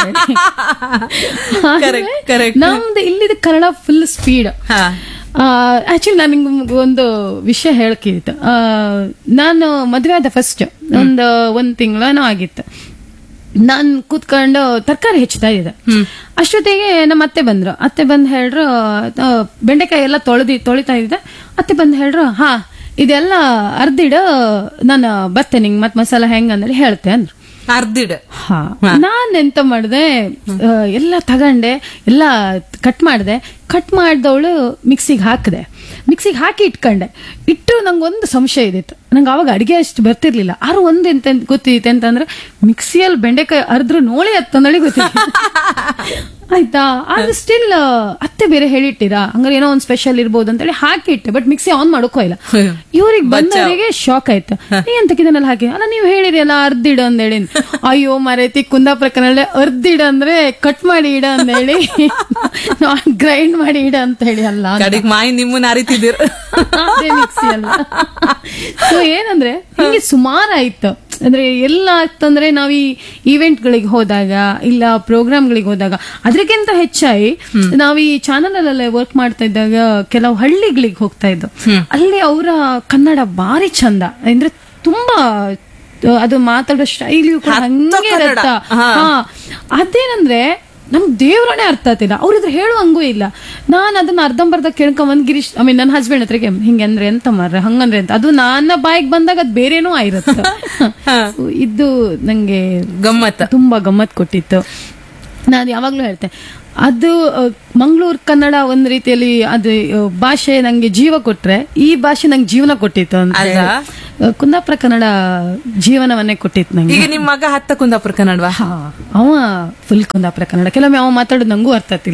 ನಮ್ದು ಇಲ್ಲಿದ ಕನ್ನಡ ಫುಲ್ ಸ್ಪೀಡ್. ಆಕ್ಚುಲಿ ನಾನು ನಿಮ್ಗೆ ಒಂದು ವಿಷಯ ಹೇಳಕ್ಕಿತ್ತು. ನಾನು ಮದುವೆ ಆದ ಫಸ್ಟ್ ಒಂದ್ ತಿಂಗಳೇನೋ ಆಗಿತ್ತು. ನಾನ್ ಕೂತ್ಕೊಂಡು ತರಕಾರಿ ಹೆಚ್ಚುತ್ತಾ ಇದ್ದೆ. ಅಷ್ಟೊತ್ತಿಗೆ ನಮ್ಮ ಅತ್ತೆ ಬಂದ್ರು. ಅತ್ತೆ ಬಂದ್ ಹೇಳ್ರು, ಬೆಂಡೆಕಾಯಿ ಎಲ್ಲ ತೊಳಿತಾ ಇದ್ದೆ. ಅತ್ತೆ ಬಂದ್ ಹೇಳ್ರು, ಹಾ ಇದೆಲ್ಲ ಅರ್ದಿಡ, ನಾನು ಬರ್ತೇನೆ ನಿಂಗೆ ಮತ್ ಮಸಾಲ ಹೆಂಗ ಅಂದ್ರೆ ಹೇಳ್ತೆ ಅಂದ್ರು.
ಅರ್ದಿಡ.
ನಾನ್ ಎಂತ ಮಾಡ್ದೆ, ಎಲ್ಲ ತಗೊಂಡೆ, ಎಲ್ಲ ಕಟ್ ಮಾಡ್ದವಳು ಮಿಕ್ಸಿಗೆ ಹಾಕಿ ಇಟ್ಕೊಂಡೆ. ನಂಗೆ ಒಂದು ಸಂಶಯ ಇದಿತ್ತು, ನಂಗೆ ಅವಾಗ ಅಡಿಗೆ ಅಷ್ಟು ಬರ್ತಿರ್ಲಿಲ್ಲ. ಆರು ಒಂದು ಎಂತ ಗೊತ್ತಿತ್ತು ಅಂತಂದ್ರೆ, ಮಿಕ್ಸಿಯಲ್ಲಿ ಬೆಂಡೆಕಾಯಿ ಅರ್ದ್ರು ನೋಳಿ ಹತ್ತಂದಳಿ ಗೊತ್ತಿತ್ತು ಆಯ್ತಾ. ಆದ್ರೆ ಸ್ಟಿಲ್ ಅತ್ತೆ ಬೇರೆ ಹೇಳಿಟ್ಟಿರಾ, ಹಂಗಾರೆ ಏನೋ ಒಂದ್ ಸ್ಪೆಷಲ್ ಇರ್ಬೋದು ಅಂತೇಳಿ ಹಾಕಿಟ್ಟೆ. ಬಟ್ ಮಿಕ್ಸಿ ಆನ್ ಮಾಡೋಕೋ ಇಲ್ಲ. ಇವ್ರಿಗೆ ಬಂದವರಿಗೆ ಶಾಕ್ ಆಯ್ತು, ನೀ ಎಂತಕ್ಕಿದನ್ನೆಲ್ಲ ಹಾಕಿ ಅಲ್ಲ ನೀವು ಹೇಳಿರಿ ಅಲ್ಲ ಅರ್ದಿಡ ಅಂದೇಳಿ. ಅಯ್ಯೋ ಮರೇತಿ ಕುಂದಾಪುರ ಕನ್ನಡ ಅರ್ದಿಡ ಅಂದ್ರೆ ಕಟ್ ಮಾಡಿ ಇಡ ಅಂದೇಳಿ, ಗ್ರೈಂಡ್ ಮಾಡಿ ಇಡ ಅಂತ ಹೇಳಿ ಅಲ್ಲ,
ಮಾಯಿ ನಿಮ್ಮನ್ನ ಅರಿತಿದ್ದೀರ
ಮಿಕ್ಸಿ ಅಲ್ಲ. ಸೊ ಏನಂದ್ರೆ ಹಿಂಗೆ ಸುಮಾರು ಆಯ್ತು. ಅಂದ್ರೆ ಎಲ್ಲ ಆಗ್ತಂದ್ರೆ ನಾವ್ ಈ ಈವೆಂಟ್ಗಳಿಗೆ ಹೋದಾಗ ಇಲ್ಲ ಪ್ರೋಗ್ರಾಮ್ಗಳಿಗೆ ಹೋದಾಗ ಅದಕ್ಕಿಂತ ಹೆಚ್ಚಾಗಿ ನಾವ್ ಈ ಚಾನಲ್ ಅಲ್ಲೇ ವರ್ಕ್ ಮಾಡ್ತಾ ಇದ್ದಾಗ ಕೆಲವು ಹಳ್ಳಿಗಳಿಗೆ ಹೋಗ್ತಾ ಇದ್ದು ಅಲ್ಲಿ ಅವರ ಕನ್ನಡ ಬಾರಿ ಚಂದ ಅಂದ್ರೆ ತುಂಬಾ ಅದು ಮಾತಾಡೋ ಶೈಲಿಯು ಕೂಡ ಹಂಗೆ ಇರತ್ತ. ಅದೇನಂದ್ರೆ ನಮ್ಗೆ ದೇವ್ರನೇ ಅರ್ಥ ಆಗ್ತಿಲ್ಲ, ಅವ್ರಿದ್ರೆ ಹೇಳುವಂಗೂ ಇಲ್ಲ. ನಾನು ಅದನ್ನ ಅರ್ಧಂಬರ್ಧ ಕೇಳ್ಕೊಂಬಂದ್ ಗಿರೀಶ್ ನನ್ನ ಹಸ್ಬೆಂಡ್ ಹತ್ರಗೆ ಹಿಂಗೆ ಅಂದ್ರೆ ಎಂತ ಮಾರ್ರೆ ಹಂಗಂದ್ರೆ ಅಂತ, ಅದು ನನ್ನ ಬಾಯಿಗೆ ಬಂದಾಗ ಅದ್ ಬೇರೇನೂ ಆಗಿರುತ್ತೆ. ಇದು ನಂಗೆ ತುಂಬಾ ಗಮ್ಮತ್ ಕೊಟ್ಟಿತ್ತು. ನಾನು ಯಾವಾಗ್ಲೂ ಹೇಳ್ತೇನೆ ಅದು ಮಂಗಳೂರು ಕನ್ನಡ ಒಂದ್ ರೀತಿಯಲ್ಲಿ ಅದು ಭಾಷೆ ನಂಗೆ ಜೀವ ಕೊಟ್ರೆ ಈ ಭಾಷೆ ನಂಗೆ ಜೀವನ ಕೊಟ್ಟಿತ್ತು ಅಂತ. ಕುಂದಾಪುರ ಕನ್ನಡ ಜೀವನವನ್ನೇ ಕೊಟ್ಟಿತ್ತು ನಂಗೆ.
ಈಗ ನಿಮ್ ಮಗ ಹತ್ತ ಕುಂದಾಪುರ ಕನ್ನಡವಾ?
ಅವ ಫುಲ್ ಕುಂದಾಪುರ ಕನ್ನಡ. ಕೆಲವೊಮ್ಮೆ ಅವ ಮಾತಾಡೋದು ನಂಗೂ ಅರ್ಥ ಆಗ್ತಿಲ್ಲ,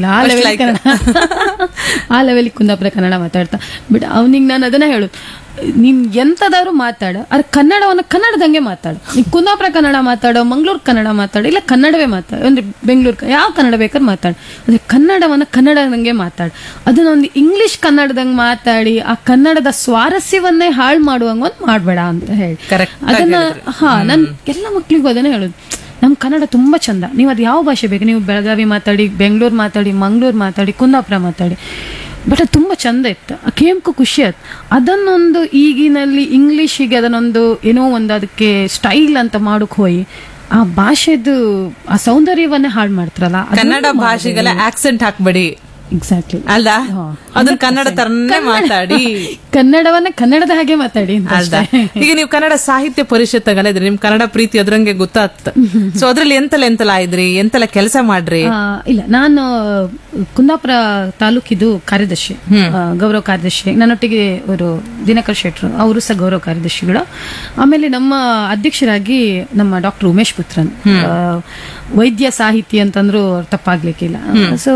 ಆ ಲೆವೆಲ್ ಕುಂದಾಪುರ ಕನ್ನಡ ಮಾತಾಡ್ತಾ. ಬಟ್ ಅವ್ನಿಗೆ ನಾನು ಅದನ್ನ ಹೇಳುದು, ನೀನ್ ಎಂತದಾದ್ರು ಮಾತಾಡು, ಅದ್ರ ಕನ್ನಡವನ್ನ ಕನ್ನಡದಂಗೆ ಮಾತಾಡು. ನೀ ಕುಂದಾಪುರ ಕನ್ನಡ ಮಾತಾಡೋ, ಮಂಗಳೂರು ಕನ್ನಡ ಮಾತಾಡು, ಇಲ್ಲ ಕನ್ನಡವೇ ಮಾತಾಡು, ಅಂದ್ರೆ ಬೆಂಗಳೂರು ಯಾವ ಕನ್ನಡ ಬೇಕಾದ್ರೆ ಮಾತಾಡು, ಅಂದ್ರೆ ಕನ್ನಡವನ್ನ ಕನ್ನಡದಂಗೆ ಮಾತಾಡು. ಅದನ್ನ ಒಂದು ಇಂಗ್ಲಿಷ್ ಕನ್ನಡದಂಗೆ ಮಾತಾಡಿ ಆ ಕನ್ನಡದ ಸ್ವಾರಸ್ಯವನ್ನೇ ಹಾಳು ಮಾಡುವಂಗ ಒಂದ್ ಮಾಡ್ಬೇಡ ಅಂತ ಹೇಳಿ ಅದನ್ನ ನನ್ ಎಲ್ಲ ಮಕ್ಳಿಗೂ ಅದನ್ನ ಹೇಳುದು. ನಮ್ ಕನ್ನಡ ತುಂಬಾ ಚಂದ, ನೀವು ಅದು ಯಾವ ಭಾಷೆ ಬೇಕು, ನೀವು ಬೆಳಗಾವಿ ಮಾತಾಡಿ, ಬೆಂಗಳೂರು ಮಾತಾಡಿ, ಮಂಗಳೂರು ಮಾತಾಡಿ, ಕುಂದಾಪುರ ಮಾತಾಡಿ, ಬಟ್ ಅದು ತುಂಬಾ ಚಂದ ಇತ್ತು. ಕೇಮ್ಕು ಖುಷಿ ಆಯ್ತು. ಅದನ್ನೊಂದು ಈಗಿನಲ್ಲಿ ಇಂಗ್ಲಿಷಿಗೆ ಅದನ್ನೊಂದು ಏನೋ ಒಂದು ಅದಕ್ಕೆ ಸ್ಟೈಲ್ ಅಂತ ಮಾಡಕ್ ಹೋಗಿ ಆ ಭಾಷೆದು ಆ ಸೌಂದರ್ಯವನ್ನೇ ಹಾಳು ಮಾಡ್ತಾರಲ್ಲ.
ಕನ್ನಡ ಭಾಷೆಗೆಲ್ಲ ಆಕ್ಸೆಂಟ್ ಹಾಕ್ಬೇಡಿ.
ಎಕ್ಸಾಕ್ಟ್ಲಿ
ಅಲ್ದಾ, ಅದನ್ನ ಕನ್ನಡ ತರನೇ ಮಾತಾಡಿ,
ಕನ್ನಡವನ್ನ ಕನ್ನಡದ ಹಾಗೆ ಮಾತಾಡಿ
ಅಲ್ದಾ. ಈಗ ನೀವು ಕನ್ನಡ ಸಾಹಿತ್ಯ ಪರಿಷತ್ ಇದ್ರಿ, ನಿಮ್ ಕನ್ನಡ ಪ್ರೀತಿ ಅದ್ರಂಗೆ ಗೊತ್ತಾಗ್ತ. ಸೊ ಅದ್ರಲ್ಲಿ ಎಂತೆಲ್ಲ ಇದ್ರಿ, ಎಂತೆಲ್ಲ ಕೆಲಸ ಮಾಡ್ರಿ?
ಇಲ್ಲ, ನಾನು ಕುಂದಾಪುರ ತಾಲೂಕಿದು ಕಾರ್ಯದರ್ಶಿ, ಗೌರವ ಕಾರ್ಯದರ್ಶಿ. ನನ್ನೊಟ್ಟಿಗೆ ಅವರು ದಿನಕರ್ ಶೆಟ್ರು, ಅವರು ಸಹ ಗೌರವ ಕಾರ್ಯದರ್ಶಿಗಳು. ಆಮೇಲೆ ನಮ್ಮ ಅಧ್ಯಕ್ಷರಾಗಿ ನಮ್ಮ ಡಾಕ್ಟರ್ ಉಮೇಶ್ ಪುತ್ರನ್, ವೈದ್ಯ ಸಾಹಿತಿ ಅಂತಂದ್ರು ತಪ್ಪಾಗ್ಲಿಕ್ಕಿಲ್ಲ. ಸೊ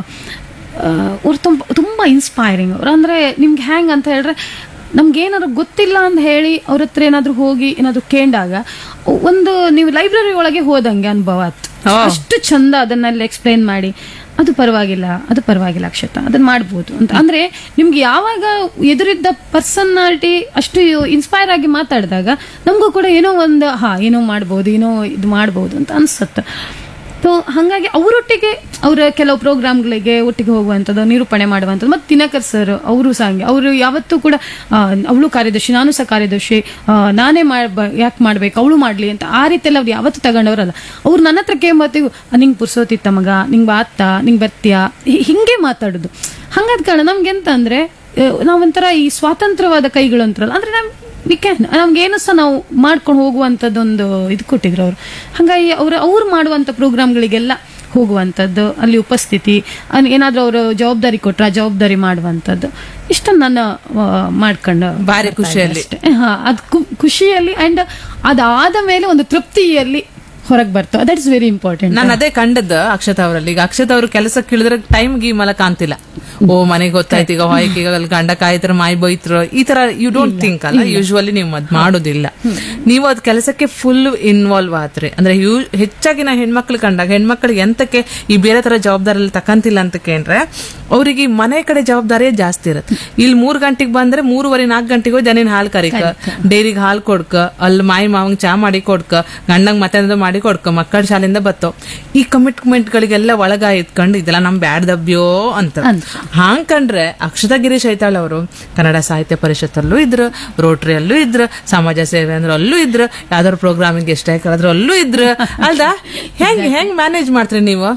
ಅವ್ರು ತುಂಬಾ ಇನ್ಸ್ಪೈರಿಂಗ್ ಅವ್ರು. ಅಂದ್ರೆ ನಿಮ್ಗೆ ಹೆಂಗ್ ಅಂತ ಹೇಳಿದ್ರೆ, ನಮ್ಗೆ ಏನಾದ್ರು ಗೊತ್ತಿಲ್ಲ ಅಂತ ಹೇಳಿ ಅವ್ರ ಹತ್ರ ಏನಾದ್ರು ಹೋಗಿ ಏನಾದ್ರು ಕೇಂಡಾಗ ಒಂದು ನೀವು ಲೈಬ್ರರಿ ಒಳಗೆ ಹೋದಂಗೆ ಅನುಭವ ಆಯ್ತು. ಅಷ್ಟು ಚಂದ ಅದನ್ನೆಲ್ಲ ಎಕ್ಸ್ಪ್ಲೈನ್ ಮಾಡಿ, ಅದು ಪರವಾಗಿಲ್ಲ ಅಕ್ಷತಾ, ಅದನ್ನ ಮಾಡ್ಬೋದು ಅಂತ. ಅಂದ್ರೆ ನಿಮ್ಗೆ ಯಾವಾಗ ಎದುರಿದ್ದ ಪರ್ಸನಾಲಿಟಿ ಅಷ್ಟು ಇನ್ಸ್ಪೈರ್ ಆಗಿ ಮಾತಾಡಿದಾಗ ನಮಗೂ ಕೂಡ ಏನೋ ಒಂದು ಏನೋ ಮಾಡ್ಬೋದು, ಏನೋ ಇದು ಮಾಡ್ಬೋದು ಅಂತ ಅನ್ಸುತ್ತೆ. ಸೊ ಹಾಗಾಗಿ ಅವರೊಟ್ಟಿಗೆ ಅವರ ಕೆಲವು ಪ್ರೋಗ್ರಾಮ್ಗಳಿಗೆ ಒಟ್ಟಿಗೆ ಹೋಗುವಂಥದ್ದು, ನಿರೂಪಣೆ ಮಾಡುವಂಥದ್ದು. ಮತ್ತು ದಿನಕರ್ ಸರ್ ಅವರು ಸಹ ಹಂಗೆ, ಅವರು ಯಾವತ್ತೂ ಕೂಡ ಅವಳು ಕಾರ್ಯದರ್ಶಿ, ನಾನು ಸಹ ಕಾರ್ಯದರ್ಶಿ, ನಾನೇ ಯಾಕೆ ಮಾಡ್ಬೇಕು, ಅವಳು ಮಾಡ್ಲಿ ಅಂತ ಆ ರೀತಿಯಲ್ಲಿ ಅವ್ರು ಯಾವತ್ತೂ ತಗೊಂಡವ್ರಲ್ಲ. ಅವ್ರು ನನ್ನ ಹತ್ರ ಕೇಂಬತ್ತಿಗೂ ನಿಂಗೆ ಪುರ್ಸೋತಿತ್ತ ಮಗ, ನಿಂಗೆ ಬಾತ್ತ, ನಿಂಗೆ ಬರ್ತೀಯಾ, ಹಿಂಗೆ ಮಾತಾಡೋದು. ಹಂಗಾದ ಕಾರಣ ನಮ್ಗೆ ಎಂತ ಅಂದ್ರೆ ನಾವೊಂಥರ ಈ ಸ್ವಾತಂತ್ರ್ಯವಾದ ಕೈಗಳು ಅಂತಾರಲ್ಲ, ಅಂದ್ರೆ ನಮ್ಗೆ ಏನು ಸಹ ನಾವು ಮಾಡ್ಕೊಂಡು ಹೋಗುವಂಥದ್ದೊಂದು ಇದು ಕೊಟ್ಟಿದ್ರು ಅವರು. ಹಾಗಾಗಿ ಅವ್ರು ಮಾಡುವಂತ ಪ್ರೋಗ್ರಾಮ್ಗಳಿಗೆಲ್ಲ ಹೋಗುವಂಥದ್ದು, ಅಲ್ಲಿ ಉಪಸ್ಥಿತಿ, ಏನಾದ್ರೂ ಅವರು ಜವಾಬ್ದಾರಿ ಕೊಟ್ರ ಜವಾಬ್ದಾರಿ ಮಾಡುವಂಥದ್ದು, ಇಷ್ಟನ್ನು ನಾನು ಮಾಡ್ಕೊಂಡು
ಭಾರಿ ಖುಷಿಯಲ್ಲಿ
ಅದು ಖುಷಿಯಲ್ಲಿ ಅಂಡ್ ಅದಾದ ಮೇಲೆ ಒಂದು ತೃಪ್ತಿಯಲ್ಲಿ ಹೊರಗೆ ಬರ್ತಾವ. That is very important.
ನಾನು ಅದೇ ಕಂಡದ್ದು ಅಕ್ಷತಾ ಅವರಲ್ಲಿ. ಈಗ ಅಕ್ಷತಾ ಅವರು ಕೆಲಸಕ್ಕೆ ಇಳಿದ್ರೆ ಟೈಮ್ ಗೀಮಲ ಕಾಣ್ತಿಲ್ಲ. ಓ ಮನೆಗೆ ಗೊತ್ತಾಯ್ತು, ಈಗ ಹೊಯ್ಕೆ ಗಂಡ ಕಾಯ್ತರ ಮಾಯಿ ಬೈತ್ರ, ಈ ತರ ಯು ಡೋಂಟ್ ಥಿಂಕ್ ಅಲ್ಲ. ಯೂಶುವಲಿ ನೀವು ಅದ್ ಮಾಡೋದಿಲ್ಲ. ನೀವು ಅದ್ ಕೆಲಸಕ್ಕೆ ಫುಲ್ ಇನ್ವಾಲ್ವ್ ಆತ್ರಿ. ಅಂದ್ರೆ ಹೆಚ್ಚಾಗಿ ನಾ ಹೆಣ್ಮಕ್ಳು ಕಂಡಾಗ ಹೆಣ್ಮಕ್ಳಿಗೆ ಎಂತಕ್ಕೆ ಈ ಬೇರೆ ತರ ಜವಾಬ್ದಾರಿ ತಕಂತಿಲ್ಲ ಅಂತ ಕೇಂದ್ರೆ, ಅವ್ರಿಗೆ ಮನೆ ಕಡೆ ಜವಾಬ್ದಾರಿಯೇ ಜಾಸ್ತಿ ಇರುತ್ತೆ. ಇಲ್ಲಿ 3 ಗಂಟೆಗೆ ಬಂದ್ರೆ 3:30-4 ಗಂಟೆಗೆ ಜನನ್ ಹಾಲು ಕರಿಕ, ಡೈರಿಗೆ ಹಾಲು ಕೊಡ್ಕ, ಅಲ್ಲಿ ಮಾಯಿ ಮಾವಂಗ್ ಚಾ ಮಾಡಿ ಕೊಡ್ಕ, ಗಂಡಂಗ್ ಮತ್ತೆ ಮಾಡಿ ಕೊಡ್ಕ, ಮಕ್ಕಳ ಶಾಲೆಯಿಂದ ಬತ್ತೋ. ಈ ಕಮಿಟ್ಮೆಂಟ್ ಗಳಿಗೆಲ್ಲ ಒಳಗ ಇತ್ಕೊಂಡು ಇದೆಲ್ಲ ನಮ್ ಬ್ಯಾಡ್ ದಬ್ಬ್ಯೋ ಅಂತ ಹಾಂಗ್ ಕಂಡ್ರೆ, ಅಕ್ಷತಾ ಗಿರೀಶ್ ಐತಾಳ್ ಅವರು ಕನ್ನಡ ಸಾಹಿತ್ಯ ಪರಿಷತ್ತಲ್ಲೂ ಇದ್ರು, ರೋಟರಿಯಲ್ಲೂ ಇದ್ರು, ಸಮಾಜ ಸೇವೆ ಅಂದ್ರೆ ಅಲ್ಲೂ ಇದ್ರು, ಯಾವ್ದಾದ್ರು ಪ್ರೋಗ್ರಾಮಿಂಗ್ ಎಷ್ಟೇ ಕಳೆದ್ರು ಅಲ್ಲೂ ಇದ್ರು. ಅಲ್ದಾ, ಹೆಂಗ್ ಮ್ಯಾನೇಜ್ ಮಾಡ್ತೀರಿ ನೀವು?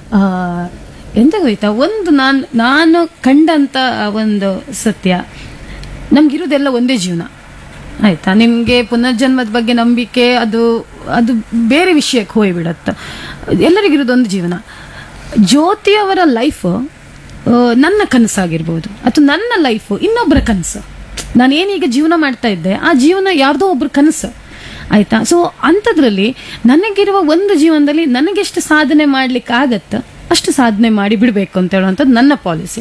ಎಂತ ಗೊತ್ತಾ, ಒಂದು ನಾನು ಕಂಡಂತ ಒಂದು ಸತ್ಯ, ನಮ್ಗಿರೋದೆಲ್ಲ ಒಂದೇ ಜೀವನ ಆಯ್ತಾ. ನಿಮ್ಗೆ ಪುನರ್ಜನ್ಮದ ಬಗ್ಗೆ ನಂಬಿಕೆ ಅದು ಬೇರೆ ವಿಷಯಕ್ಕೆ ಹೋಗ್ಬಿಡತ್ತ. ಎಲ್ಲರಿಗಿರೋದೊಂದು ಜೀವನ. ಜ್ಯೋತಿಯವರ ಲೈಫ್ ನನ್ನ ಕನಸಾಗಿರ್ಬೋದು, ಅಥವಾ ನನ್ನ ಲೈಫ್ ಇನ್ನೊಬ್ಬರ ಕನಸು. ನಾನೇನೀಗ ಜೀವನ ಮಾಡ್ತಾ ಇದ್ದೆ, ಆ ಜೀವನ ಯಾರ್ದೋ ಒಬ್ರ ಕನಸು ಆಯ್ತಾ. ಸೊ ಅಂಥದ್ರಲ್ಲಿ ನನಗಿರುವ ಒಂದು ಜೀವನದಲ್ಲಿ ನನಗೆಷ್ಟು ಸಾಧನೆ ಮಾಡ್ಲಿಕ್ಕೆ ಆಗತ್ತ ಅಷ್ಟು ಸಾಧನೆ ಮಾಡಿ ಬಿಡ್ಬೇಕು ಅಂತ ಹೇಳುವಂಥದ್ದು ನನ್ನ ಪಾಲಿಸಿ.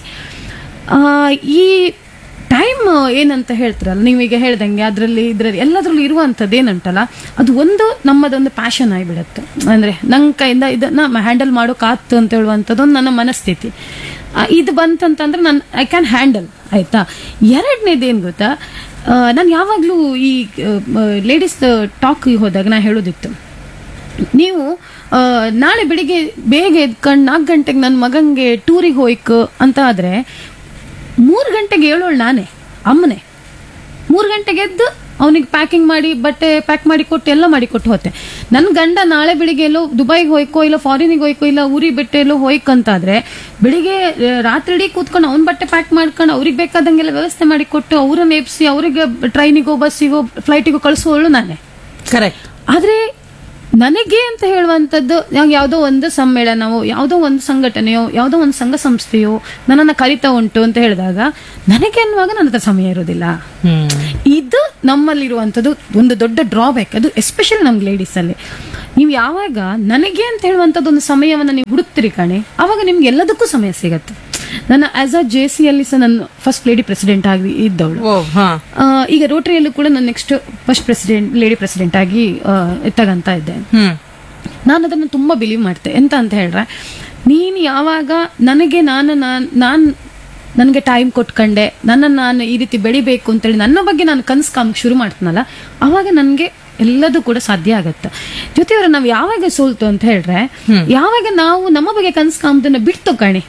ಈ ಟೈಮ್ ಏನಂತ ಹೇಳ್ತಾರಲ್ಲ, ನೀವೀಗ ಹೇಳ್ದಂಗೆ ಅದರಲ್ಲಿ ಎಲ್ಲದ್ರಲ್ಲೂ ಇರುವಂಥದ್ದು ಏನಂತಲ್ಲ, ಅದು ಒಂದು ನಮ್ಮದೊಂದು ಪ್ಯಾಷನ್ ಆಗಿಬಿಡತ್ತೆ. ಅಂದ್ರೆ ನನ್ನ ಕೈಯಿಂದ ಇದನ್ನ ಹ್ಯಾಂಡಲ್ ಮಾಡೋಕ್ಕಾಗ್ತು ಅಂತ ಹೇಳುವಂಥದ್ದು ನನ್ನ ಮನಸ್ಥಿತಿ. ಇದು ಬಂತಂತಂದ್ರೆ ನಾನು ಐ ಕ್ಯಾನ್ ಹ್ಯಾಂಡಲ್ ಆಯ್ತಾ. ಎರಡನೇದೇನು ಗೊತ್ತಾ, ನಾನು ಯಾವಾಗ್ಲೂ ಈ ಲೇಡೀಸ್ ಟಾಕ್ ಹೋದಾಗ ನಾ ಹೇಳೋದಿತ್ತು, ನೀವು ನಾಳೆ ಬೆಳಿಗ್ಗೆ ಬೇಗ ಎದ್ಕೊಂಡು 4 ಗಂಟೆಗೆ ನನ್ನ ಮಗಂಗೆ ಟೂರಿಗೆ ಹೋಯ್ಕು ಅಂತ ಆದ್ರೆ 3 ಗಂಟೆಗೆ ಹೇಳೋಳು ನಾನೇ, ಅಮ್ಮನೆ. 3 ಗಂಟೆಗೆ ಎದ್ದು ಅವನಿಗೆ ಪ್ಯಾಕಿಂಗ್ ಮಾಡಿ, ಬಟ್ಟೆ ಪ್ಯಾಕ್ ಮಾಡಿ ಕೊಟ್ಟು ಎಲ್ಲ ಮಾಡಿ ಕೊಟ್ಟು ಹೋತೆ. ನನ್ನ ಗಂಡ ನಾಳೆ ಬೆಳಿಗ್ಗೆ ಎಲ್ಲೋ ದುಬೈಗೆ ಹೋಯ್ಕೋ, ಇಲ್ಲ ಫಾರಿನಿಗೆ ಹೋಯ್ಕೋ, ಇಲ್ಲ ಊರಿ ಬೆಟ್ಟೆ ಎಲ್ಲೋ ಹೋಯ್ಕಂತಾದ್ರೆ ಬೆಳಿಗ್ಗೆ ರಾತ್ರಿ ಇಡೀ ಕೂತ್ಕೊಂಡು ಅವ್ನ ಬಟ್ಟೆ ಪ್ಯಾಕ್ ಮಾಡ್ಕೊಂಡು ಅವ್ರಿಗೆ ಬೇಕಾದಂಗೆಲ್ಲ ವ್ಯವಸ್ಥೆ ಮಾಡಿ ಕೊಟ್ಟು ಅವ್ರನ್ನ ಎಬ್ಸಿ ಅವರಿಗೆ ಟ್ರೈನಿಗೋ ಬಸ್ಸಿಗೋ ಫ್ಲೈಟಿಗೋ ಕಳಿಸೋಳು ನಾನೇ.
ಕರೆಕ್ಟ್.
ಆದ್ರೆ ನನಗೆ ಅಂತ ಹೇಳುವಂಥದ್ದು, ಯಾವುದೋ ಒಂದು ಸಮ್ಮೇಳನವೋ ಯಾವುದೋ ಒಂದು ಸಂಘಟನೆಯೋ ಯಾವುದೋ ಒಂದು ಸಂಘ ಸಂಸ್ಥೆಯೋ ನನ್ನನ್ನು ಕರಿತಾ ಉಂಟು ಅಂತ ಹೇಳಿದಾಗ ನನಗೆ ಅನ್ನುವಾಗ ನನ್ನ ಹತ್ರ ಸಮಯ ಇರೋದಿಲ್ಲ. ಇದು ನಮ್ಮಲ್ಲಿರುವಂಥದ್ದು ಒಂದು ದೊಡ್ಡ ಡ್ರಾಬ್ಯಾಕ್. ಅದು ಎಸ್ಪೆಷಲಿ ನಮ್ಗೆ ಲೇಡೀಸ್ ಅಲ್ಲಿ. ನೀವು ಯಾವಾಗ ನನಗೆ ಅಂತ ಹೇಳುವಂಥದ್ದು ಒಂದು ಸಮಯವನ್ನು ನೀವು ಹುಡುಕ್ತಿರಿ ಕಣೆ, ಅವಾಗ ನಿಮ್ಗೆ ಎಲ್ಲದಕ್ಕೂ ಸಮಯ ಸಿಗತ್ತೆ. ನನ್ನ ಆಸ್ ಅ JC ಅಲ್ಲಿ ಸಹ ನಾನು ಫಸ್ಟ್ ಲೇಡಿ ಪ್ರೆಸಿಡೆಂಟ್ ಆಗಿ ಇದ್ದವಳು. ಈಗ ರೋಟರಿಯಲ್ಲೂ ಕೂಡ ನಾನು ನೆಕ್ಸ್ಟ್ ಫಸ್ಟ್ ಲೇಡಿ ಪ್ರೆಸಿಡೆಂಟ್ ಆಗಿ ತಗಂತ ಇದ್ದೆ. ನಾನು ಅದನ್ನು ತುಂಬಾ ಬಿಲೀವ್ ಮಾಡ್ತೆ. ಎಂತ ಅಂತ ಹೇಳ್ರೆ, ನೀನು ಯಾವಾಗ ನನಗೆ ನನಗೆ ಟೈಮ್ ಕೊಟ್ಕೊಂಡೆ, ನಾನು ಈ ರೀತಿ ಬೆಳಿಬೇಕು ಅಂತೇಳಿ ನನ್ನ ಬಗ್ಗೆ ನಾನು ಕನಸು ಕಾಮಕ್ಕೆ ಶುರು ಮಾಡ್ತೀನಲ್ಲ, ಅವಾಗ ನನಗೆ ಎಲ್ಲದೂ ಕೂಡ ಸಾಧ್ಯ ಆಗತ್ತೆ. ಜೊತೆಯವರು ನಾವು ಯಾವಾಗ ಸೋಲ್ತು ಅಂತ ಹೇಳ್ರೆ, ಯಾವಾಗ ನಾವು ನಮ್ಮ ಬಗ್ಗೆ ಕನಸು ಕಾಮದನ್ನ ಬಿಡ್ತು ಕಣೆ.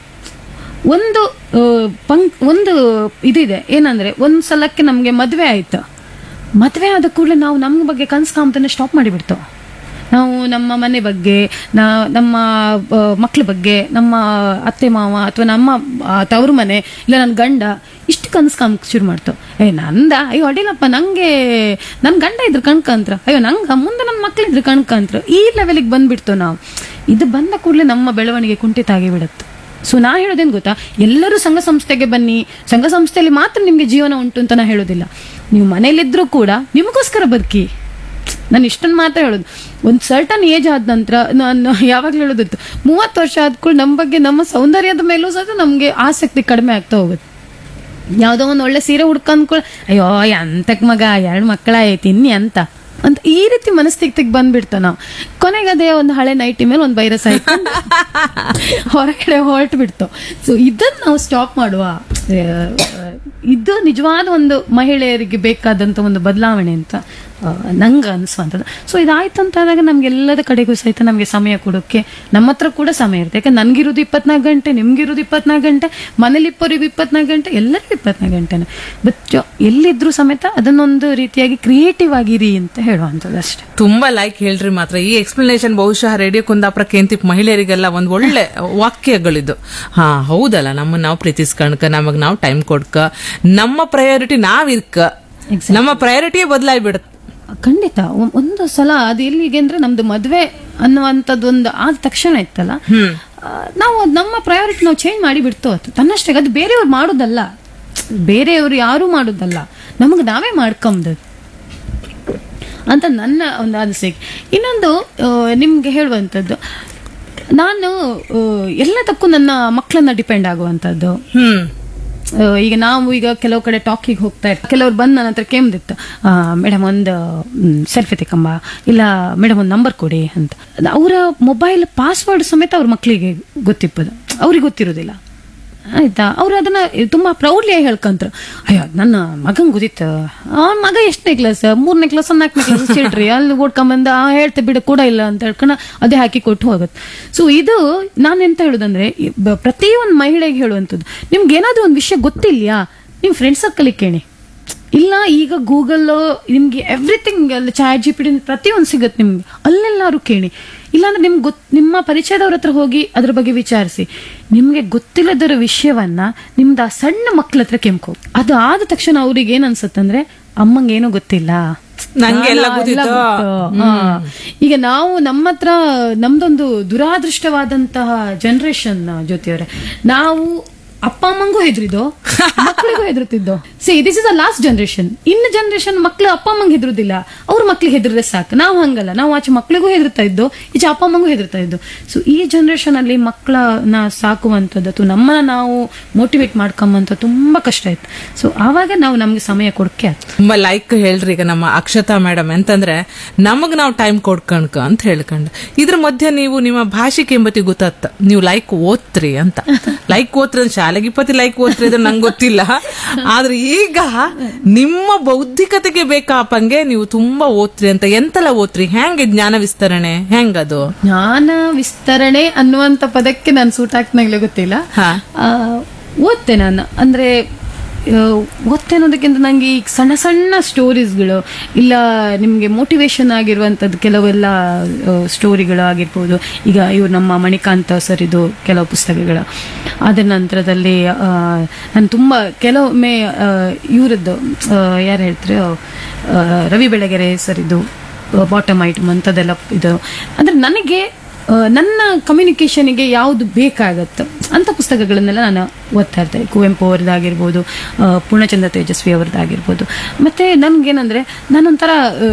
ಒಂದು ಇದಿದೆ, ಏನಂದ್ರೆ ಒಂದ್ ಸಲಕ್ಕೆ ನಮ್ಗೆ ಮದ್ವೆ ಆಯ್ತು. ಮದ್ವೆ ಆದ ಕೂಡಲೇ ನಾವು ನಮ್ಮ ಬಗ್ಗೆ ಕನಸು ಕಾಮದನ್ನ ಸ್ಟಾಪ್ ಮಾಡಿಬಿಡ್ತು. ನಾವು ನಮ್ಮ ಮನೆ ಬಗ್ಗೆ, ನಮ್ಮ ಮಕ್ಳ ಬಗ್ಗೆ, ನಮ್ಮ ಅತ್ತೆ ಮಾವ ಅಥವಾ ನಮ್ಮ ತವರು ಮನೆ, ಇಲ್ಲ ನನ್ನ ಗಂಡ, ಇಷ್ಟು ಕನಸು ಕಾಮಕ್ಕೆ ಶುರು ಮಾಡ್ತು. ನಂದ ಅಯ್ಯೋ ಅಡಿಲಪ್ಪ, ನಂಗೆ ನನ್ನ ಗಂಡ ಇದ್ರು ಕಣ್ಕಂತ್ರ, ಅಯ್ಯೋ ನಂಗೆ ಮುಂದೆ ನನ್ನ ಮಕ್ಳಿದ್ರು ಕಣ್ಕಂತ್ರ, ಈ ಲೆವೆಲಿಗೆ ಬಂದ್ಬಿಡ್ತು ನಾವು. ಇದು ಬಂದ ಕೂಡಲೇ ನಮ್ಮ ಬೆಳವಣಿಗೆ ಕುಂಠಿತ ಆಗಿಬಿಡುತ್ತೆ. ಸೊ ನಾ ಹೇಳೋದೇನು ಗೊತ್ತಾ, ಎಲ್ಲರೂ ಸಂಘ ಸಂಸ್ಥೆಗೆ ಬನ್ನಿ, ಸಂಘ ಸಂಸ್ಥೆಯಲ್ಲಿ ಮಾತ್ರ ನಿಮ್ಗೆ ಜೀವನ ಉಂಟು ಅಂತ ನಾ ಹೇಳೋದಿಲ್ಲ. ನೀವು ಮನೇಲಿದ್ರೂ ಕೂಡ ನಿಮಗೋಸ್ಕರ ಬದುಕಿ. ನಾನು ಇಷ್ಟನ್ನು ಮಾತ್ರ ಹೇಳೋದು. ಒಂದು ಸರ್ಟನ್ ಏಜ್ ಆದ ನಂತರ ನಾನು ಯಾವಾಗಲೂ ಹೇಳೋದಿತ್ತು, 30 ವರ್ಷ ಆದ್ಕೂಡ ನಮ್ಮ ಬಗ್ಗೆ, ನಮ್ಮ ಸೌಂದರ್ಯದ ಮೇಲೂ ಸಹ ನಮ್ಗೆ ಆಸಕ್ತಿ ಕಡಿಮೆ ಆಗ್ತಾ ಹೋಗುತ್ತೆ. ಯಾವುದೋ ಒಂದು ಒಳ್ಳೆ ಸೀರೆ ಹುಡ್ಕೊಂಡ್ಕೊಳ, ಅಯ್ಯೋ ಎಂತಕ್ ಮಗ 2 ಮಕ್ಕಳಾಯ್ತು ಇನ್ನಿ ಅಂತ ಈ ರೀತಿ ಮನಸ್ಥಿತಿಗೆ ಬಂದ್ಬಿಡ್ತ ನಾವು. ಕೊನೆಗೆ ಅದೇ ಒಂದು ಹಳೆ ನೈಟಿ ಮೇಲೆ ಒಂದು ವೈರಸ್ ಆಯ್ತು, ಹೊರಗಡೆ ಹೊರಟು ಬಿಡ್ತು. ಸೊ ಇದನ್ನ ನಾವು ಸ್ಟಾಪ್ ಮಾಡುವ. ಇದು ನಿಜವಾದ ಒಂದು ಮಹಿಳೆಯರಿಗೆ ಬೇಕಾದಂತ ಒಂದು ಬದಲಾವಣೆ ಅಂತ ನಂಗೆ ಅನಿಸುವಂಥದ್ದು. ಸೊ ಇದಾಯ್ತು ಅಂತ ಆದಾಗ ನಮ್ಗೆಲ್ಲದ ಕಡೆಗೂ ಸಹಿತ ನಮ್ಗೆ ಸಮಯ ಕೊಡೋಕೆ ನಮ್ಮ ಹತ್ರ ಕೂಡ ಸಮಯ ಇರುತ್ತೆ. ಯಾಕಂದ್ರೆ ನನ್ಗಿರೋದು 24 ಗಂಟೆ, ನಿಮ್ಗಿರೋದು 24 ಗಂಟೆ, ಮನೇಲಿ ಇಪ್ಪರಿಗೂ 24 ಗಂಟೆ, ಎಲ್ಲರಿಗೂ 24 ಗಂಟೆನೆ. ಬಟ್ ಎಲ್ಲಿದ್ರು ಸಮೇತ ಅದನ್ನೊಂದು ರೀತಿಯಾಗಿ ಕ್ರಿಯೇಟಿವ್ ಆಗಿರಿ ಅಂತ ಹೇಳುವಂಥದ್ದು ಅಷ್ಟೇ.
ತುಂಬಾ ಲೈಕ್ ಹೇಳ್ರಿ ಮಾತ್ರ. ಈ ಎಕ್ಸ್ಪ್ಲನೇಷನ್ ಬಹುಶಃ ರೇಡಿಯೋ ಕುಂದಾಪುರ ಕೇಂತಿಪ್ ಮಹಿಳೆಯರಿಗೆಲ್ಲ ಒಂದ್ ಒಳ್ಳೆ ವಾಕ್ಯಗಳಿದು. ಹೌದಲ್ಲ, ನಮ್ಮನ್ನ ನಾವು ಪ್ರೀತಿಸ್ಕಣ್ಕ, ನಮಗ್ ನಾವು ಟೈಮ್ ಕೊಡ್ಕ, ನಮ್ಮ ಪ್ರಯಾರಿಟಿ ನಾವಿರ್ಕ, ನಮ್ಮ ಪ್ರಯಾರಿಟಿಯೇ ಬದಲಾಗ್ಬಿಡುತ್ತೆ.
ಖಂಡಿತ. ಒಂದು ಸಲ ಅದು ಎಲ್ಲಿಗೆ ಅಂದ್ರೆ, ನಮ್ದು ಮದ್ವೆ ಅನ್ನುವಂಥದ್ದು ಒಂದು ಆದ ತಕ್ಷಣ ಇತ್ತಲ್ಲ, ನಾವು ನಮ್ಮ ಪ್ರಯಾರಿಟಿ ನಾವು ಚೇಂಜ್ ಮಾಡಿ ಬಿಡ್ತು. ತನ್ನಷ್ಟೇ. ಅದು ಬೇರೆಯವ್ರು ಮಾಡೋದಲ್ಲ, ಬೇರೆಯವ್ರು ಯಾರು ಮಾಡೋದಲ್ಲ, ನಮಗೆ ನಾವೇ ಮಾಡ್ಕೊಂಬುದು ಅಂತ ನನ್ನ ಒಂದು ಅನಿಸಿಕೆ. ಇನ್ನೊಂದು ನಿಮ್ಗೆ ಹೇಳುವಂಥದ್ದು, ನಾನು ಎಲ್ಲದಕ್ಕೂ ನನ್ನ ಮಕ್ಕಳನ್ನ ಡಿಪೆಂಡ್ ಆಗುವಂಥದ್ದು. ಈಗ ನಾವು ಕೆಲವು ಕಡೆ ಟಾಕಿಗೆ ಹೋಗ್ತಾ ಇರ್ತೀವಿ, ಕೆಲವ್ರು ಬಂದು ನನ್ನ ಹತ್ರ ಕೇಮ್ದಿತ್ತು, ಮೇಡಮ್ ಒಂದು ಸೆಲ್ಫಿ ತೆಕ್ಕಂಬ, ಇಲ್ಲ ಮೇಡಮ್ ಒಂದು ನಂಬರ್ ಕೊಡಿ ಅಂತ. ಅವರ ಮೊಬೈಲ್ ಪಾಸ್ವರ್ಡ್ ಸಮೇತ ಅವ್ರ ಮಕ್ಕಳಿಗೆ ಗೊತ್ತಿಪ್ಪದು, ಅವ್ರಿಗೆ ಗೊತ್ತಿರೋದಿಲ್ಲ. ಆಯ್ತಾ, ಅವ್ರು ಅದನ್ನ ತುಂಬಾ ಪ್ರೌಡ್ಲಿ ಹೇಳ್ಕಂತ್ರ, ಅಯ್ಯೋ ನನ್ನ ಮಗಂಗೆ ಗೊತ್ತಿತ್ತು, ಅವನ ಮಗ ಎಷ್ಟನೇ ಕ್ಲಾಸ್, 3ನೇ ಕ್ಲಾಸ್ 4ನೇ ಕ್ಲಾಸ್ ಚಿಲ್ಡ್ರಿ, ಅಲ್ಲಿ ಓಡ್ಕೊಂಬಂದ ಹೇಳ್ತೆ ಬಿಡ ಕೂಡ ಇಲ್ಲ ಅಂತ ಹೇಳ್ಕೊಂಡು ಅದೇ ಹಾಕಿ ಕೊಟ್ಟು ಹೋಗುತ್ತೆ. ಸೊ ಇದು ನಾನು ಎಂತ ಹೇಳುದಂದ್ರೆ, ಪ್ರತಿಯೊಂದು ಮಹಿಳೆಗೆ ಹೇಳುವಂಥದ್ದು, ನಿಮ್ಗೆ ಏನಾದ್ರೂ ಒಂದು ವಿಷಯ ಗೊತ್ತಿಲ್ಯಾ, ನಿಮ್ ಫ್ರೆಂಡ್ ಸರ್ಕಲ್ ಕೇಳಿ. ಇಲ್ಲ ಈಗ ಗೂಗಲ್ ನಿಮ್ಗೆ ಎವ್ರಿಥಿಂಗ್, ಚಾಟ್ GPT ಪ್ರತಿಯೊಂದು ಸಿಗುತ್ತೆ ನಿಮ್ಗೆ, ಅಲ್ಲೆಲ್ಲಾರು ಕೇಳಿ. ಇಲ್ಲಾಂದ್ರೆ ನಿಮ್ಗೆ ನಿಮ್ಮ ಪರಿಚಯದವ್ರ ಹತ್ರ ಹೋಗಿ ಅದ್ರ ಬಗ್ಗೆ ವಿಚಾರಿಸಿ. ನಿಮ್ಗೆ ಗೊತ್ತಿಲ್ಲದರ ವಿಷಯವನ್ನ ನಿಮ್ದು ಆ ಸಣ್ಣ ಮಕ್ಳ ಹತ್ರ ಕೆಂಪು. ಅದು ಆದ ತಕ್ಷಣ ಅವ್ರಿಗೆ ಏನ್ ಅನ್ಸತ್ತಂದ್ರೆ, ಅಮ್ಮಂಗೇನೋ ಗೊತ್ತಿಲ್ಲ, ಈಗ ನಾವು ನಮ್ಮ ಹತ್ರ ನಮ್ದೊಂದು ದುರಾದೃಷ್ಟವಾದಂತಹ ಜನರೇಷನ್ ಜೊತೆಯವರೇ, ನಾವು ಅಪ್ಪ ಅಮ್ಮಂಗೂ ಹೆದರಿದ್ದು, ಮಕ್ಕಳಿಗೂ ಹೆದರುತ್ತಿದ್ದು. This is a last generation. ಇನ್ನು ಜನರೇಷನ್ ಮಕ್ಳು ಅಪ್ಪ ಅಮ್ಮಂಗೆ ಹೆದರುದಿಲ್ಲ, ಅವ್ರ ಮಕ್ಳಿಗೆ ಹೆದರ್ರೆ ಸಾಕು. ನಾವು ಹಂಗಲ್ಲ, ನಾವು ಆಚೆ ಮಕ್ಳಿಗೂ ಹೆದರ್ತಾ ಇದ್ದು, ಈಚೆ ಅಪ್ಪ ಅಮ್ಮಂಗೂ ಹೆದರ್ತಾ ಇದ್ದು. ಸೊ ಈ ಜನರೇಷನ್ ಅಲ್ಲಿ ಮಕ್ಕಳನ್ನ ಸಾಕುವಂಥದ್ದು ಅಥವಾ ನಮ್ಮನ್ನ ನಾವು ಮೋಟಿವೇಟ್ ಮಾಡ್ಕೊಂಬಂತ ತುಂಬಾ ಕಷ್ಟ ಆಯ್ತು. ಸೊ ಆವಾಗ ನಾವು ನಮ್ಗೆ ಸಮಯ ಕೊಡಕ್ಕೆ
ತುಂಬಾ ಲೈಕ್ ಹೇಳ್ರಿ. ಈಗ ನಮ್ಮ ಅಕ್ಷತಾ ಮೇಡಮ್ ಎಂತಂದ್ರೆ, ನಮಗ್ ನಾವು ಟೈಮ್ ಕೊಡ್ಕಣ್ಕ ಅಂತ ಹೇಳ್ಕೊಂಡ್, ಇದ್ರ ಮಧ್ಯೆ ನೀವು ನಿಮ್ಮ ಭಾಷೆ ಕೆಂಬತಿ ಗೊತ್ತಾತ, ನೀವು ಲೈಕ್ ಓದ್ತ್ರಿ ಅಂತ. ಲೈಕ್ ಓದ್ರಿ ಶಾಲೆ ನಾಲ್ಗಿಪ್ಪತ್ತು ಲೈಕ್ ಓದ್ತಿದ್ರೆ ಇದು ನಂಗೆ ಗೊತ್ತಿಲ್ಲ. ಆದ್ರೆ ಈಗ ನಿಮ್ಮ ಬೌದ್ಧಿಕತೆಗೆ ಬೇಕಾಪಂಗೆ ನೀವು ತುಂಬಾ ಓದ್ತ್ರಿ ಅಂತ. ಎಂತೆಲ್ಲ ಓದ್ತ್ರಿ? ಹೆಂಗೆ ಜ್ಞಾನ ವಿಸ್ತರಣೆ ಹೆಂಗದು?
ಜ್ಞಾನ ವಿಸ್ತರಣೆ ಅನ್ನುವಂತ ಪದಕ್ಕೆ ನಾನು ಸೂಟ್ ಹಾಕ್ನಾಗ್ಲೇ ಗೊತ್ತಿಲ್ಲ. ಓದ್ತೆ ನಾನು, ಅಂದ್ರೆ ಓದ್ತೆ ಅನ್ನೋದಕ್ಕಿಂತ ನಂಗೆ ಈಗ ಸಣ್ಣ ಸಣ್ಣ ಸ್ಟೋರೀಸ್ಗಳು, ಇಲ್ಲ ನಿಮ್ಗೆ ಮೋಟಿವೇಶನ್ ಆಗಿರುವಂತದ್ದು ಕೆಲವೆಲ್ಲ ಸ್ಟೋರಿಗಳು ಆಗಿರ್ಬೋದು. ಈಗ ಇವ್ರು ನಮ್ಮ ಮಣಿಕಾಂತ ಸರ್ ಇದು ಕೆಲವು ಪುಸ್ತಕಗಳು. ಅದರ ನಂತರದಲ್ಲಿ ನಾನು ತುಂಬಾ ಕೆಲವೊಮ್ಮೆ ಇವರದ್ದು ಯಾರು ಹೇಳ್ತಾರೆ, ರವಿ ಬೆಳಗೆರೆ ಸರ್ ಇದು ಬಾಟಮ್ ಐಟಮ್ ಅಂತದೆಲ್ಲ ಇದು. ಅಂದ್ರೆ ನನಗೆ ನನ್ನ ಕಮ್ಯುನಿಕೇಶನ್ಗೆ ಯಾವುದು ಬೇಕಾಗತ್ತೆ ಅಂತ ಪುಸ್ತಕಗಳನ್ನೆಲ್ಲ ನಾನು ಓದ್ತಾ ಇರ್ತೇನೆ. ಕುವೆಂಪು ಅವ್ರದ್ದಾಗಿರ್ಬೋದು, ಪೂರ್ಣಚಂದ್ರ ತೇಜಸ್ವಿ ಅವ್ರದ್ದಾಗಿರ್ಬೋದು. ಮತ್ತೆ ನನ್ಗೇನಂದ್ರೆ ನಾನೊಂಥರ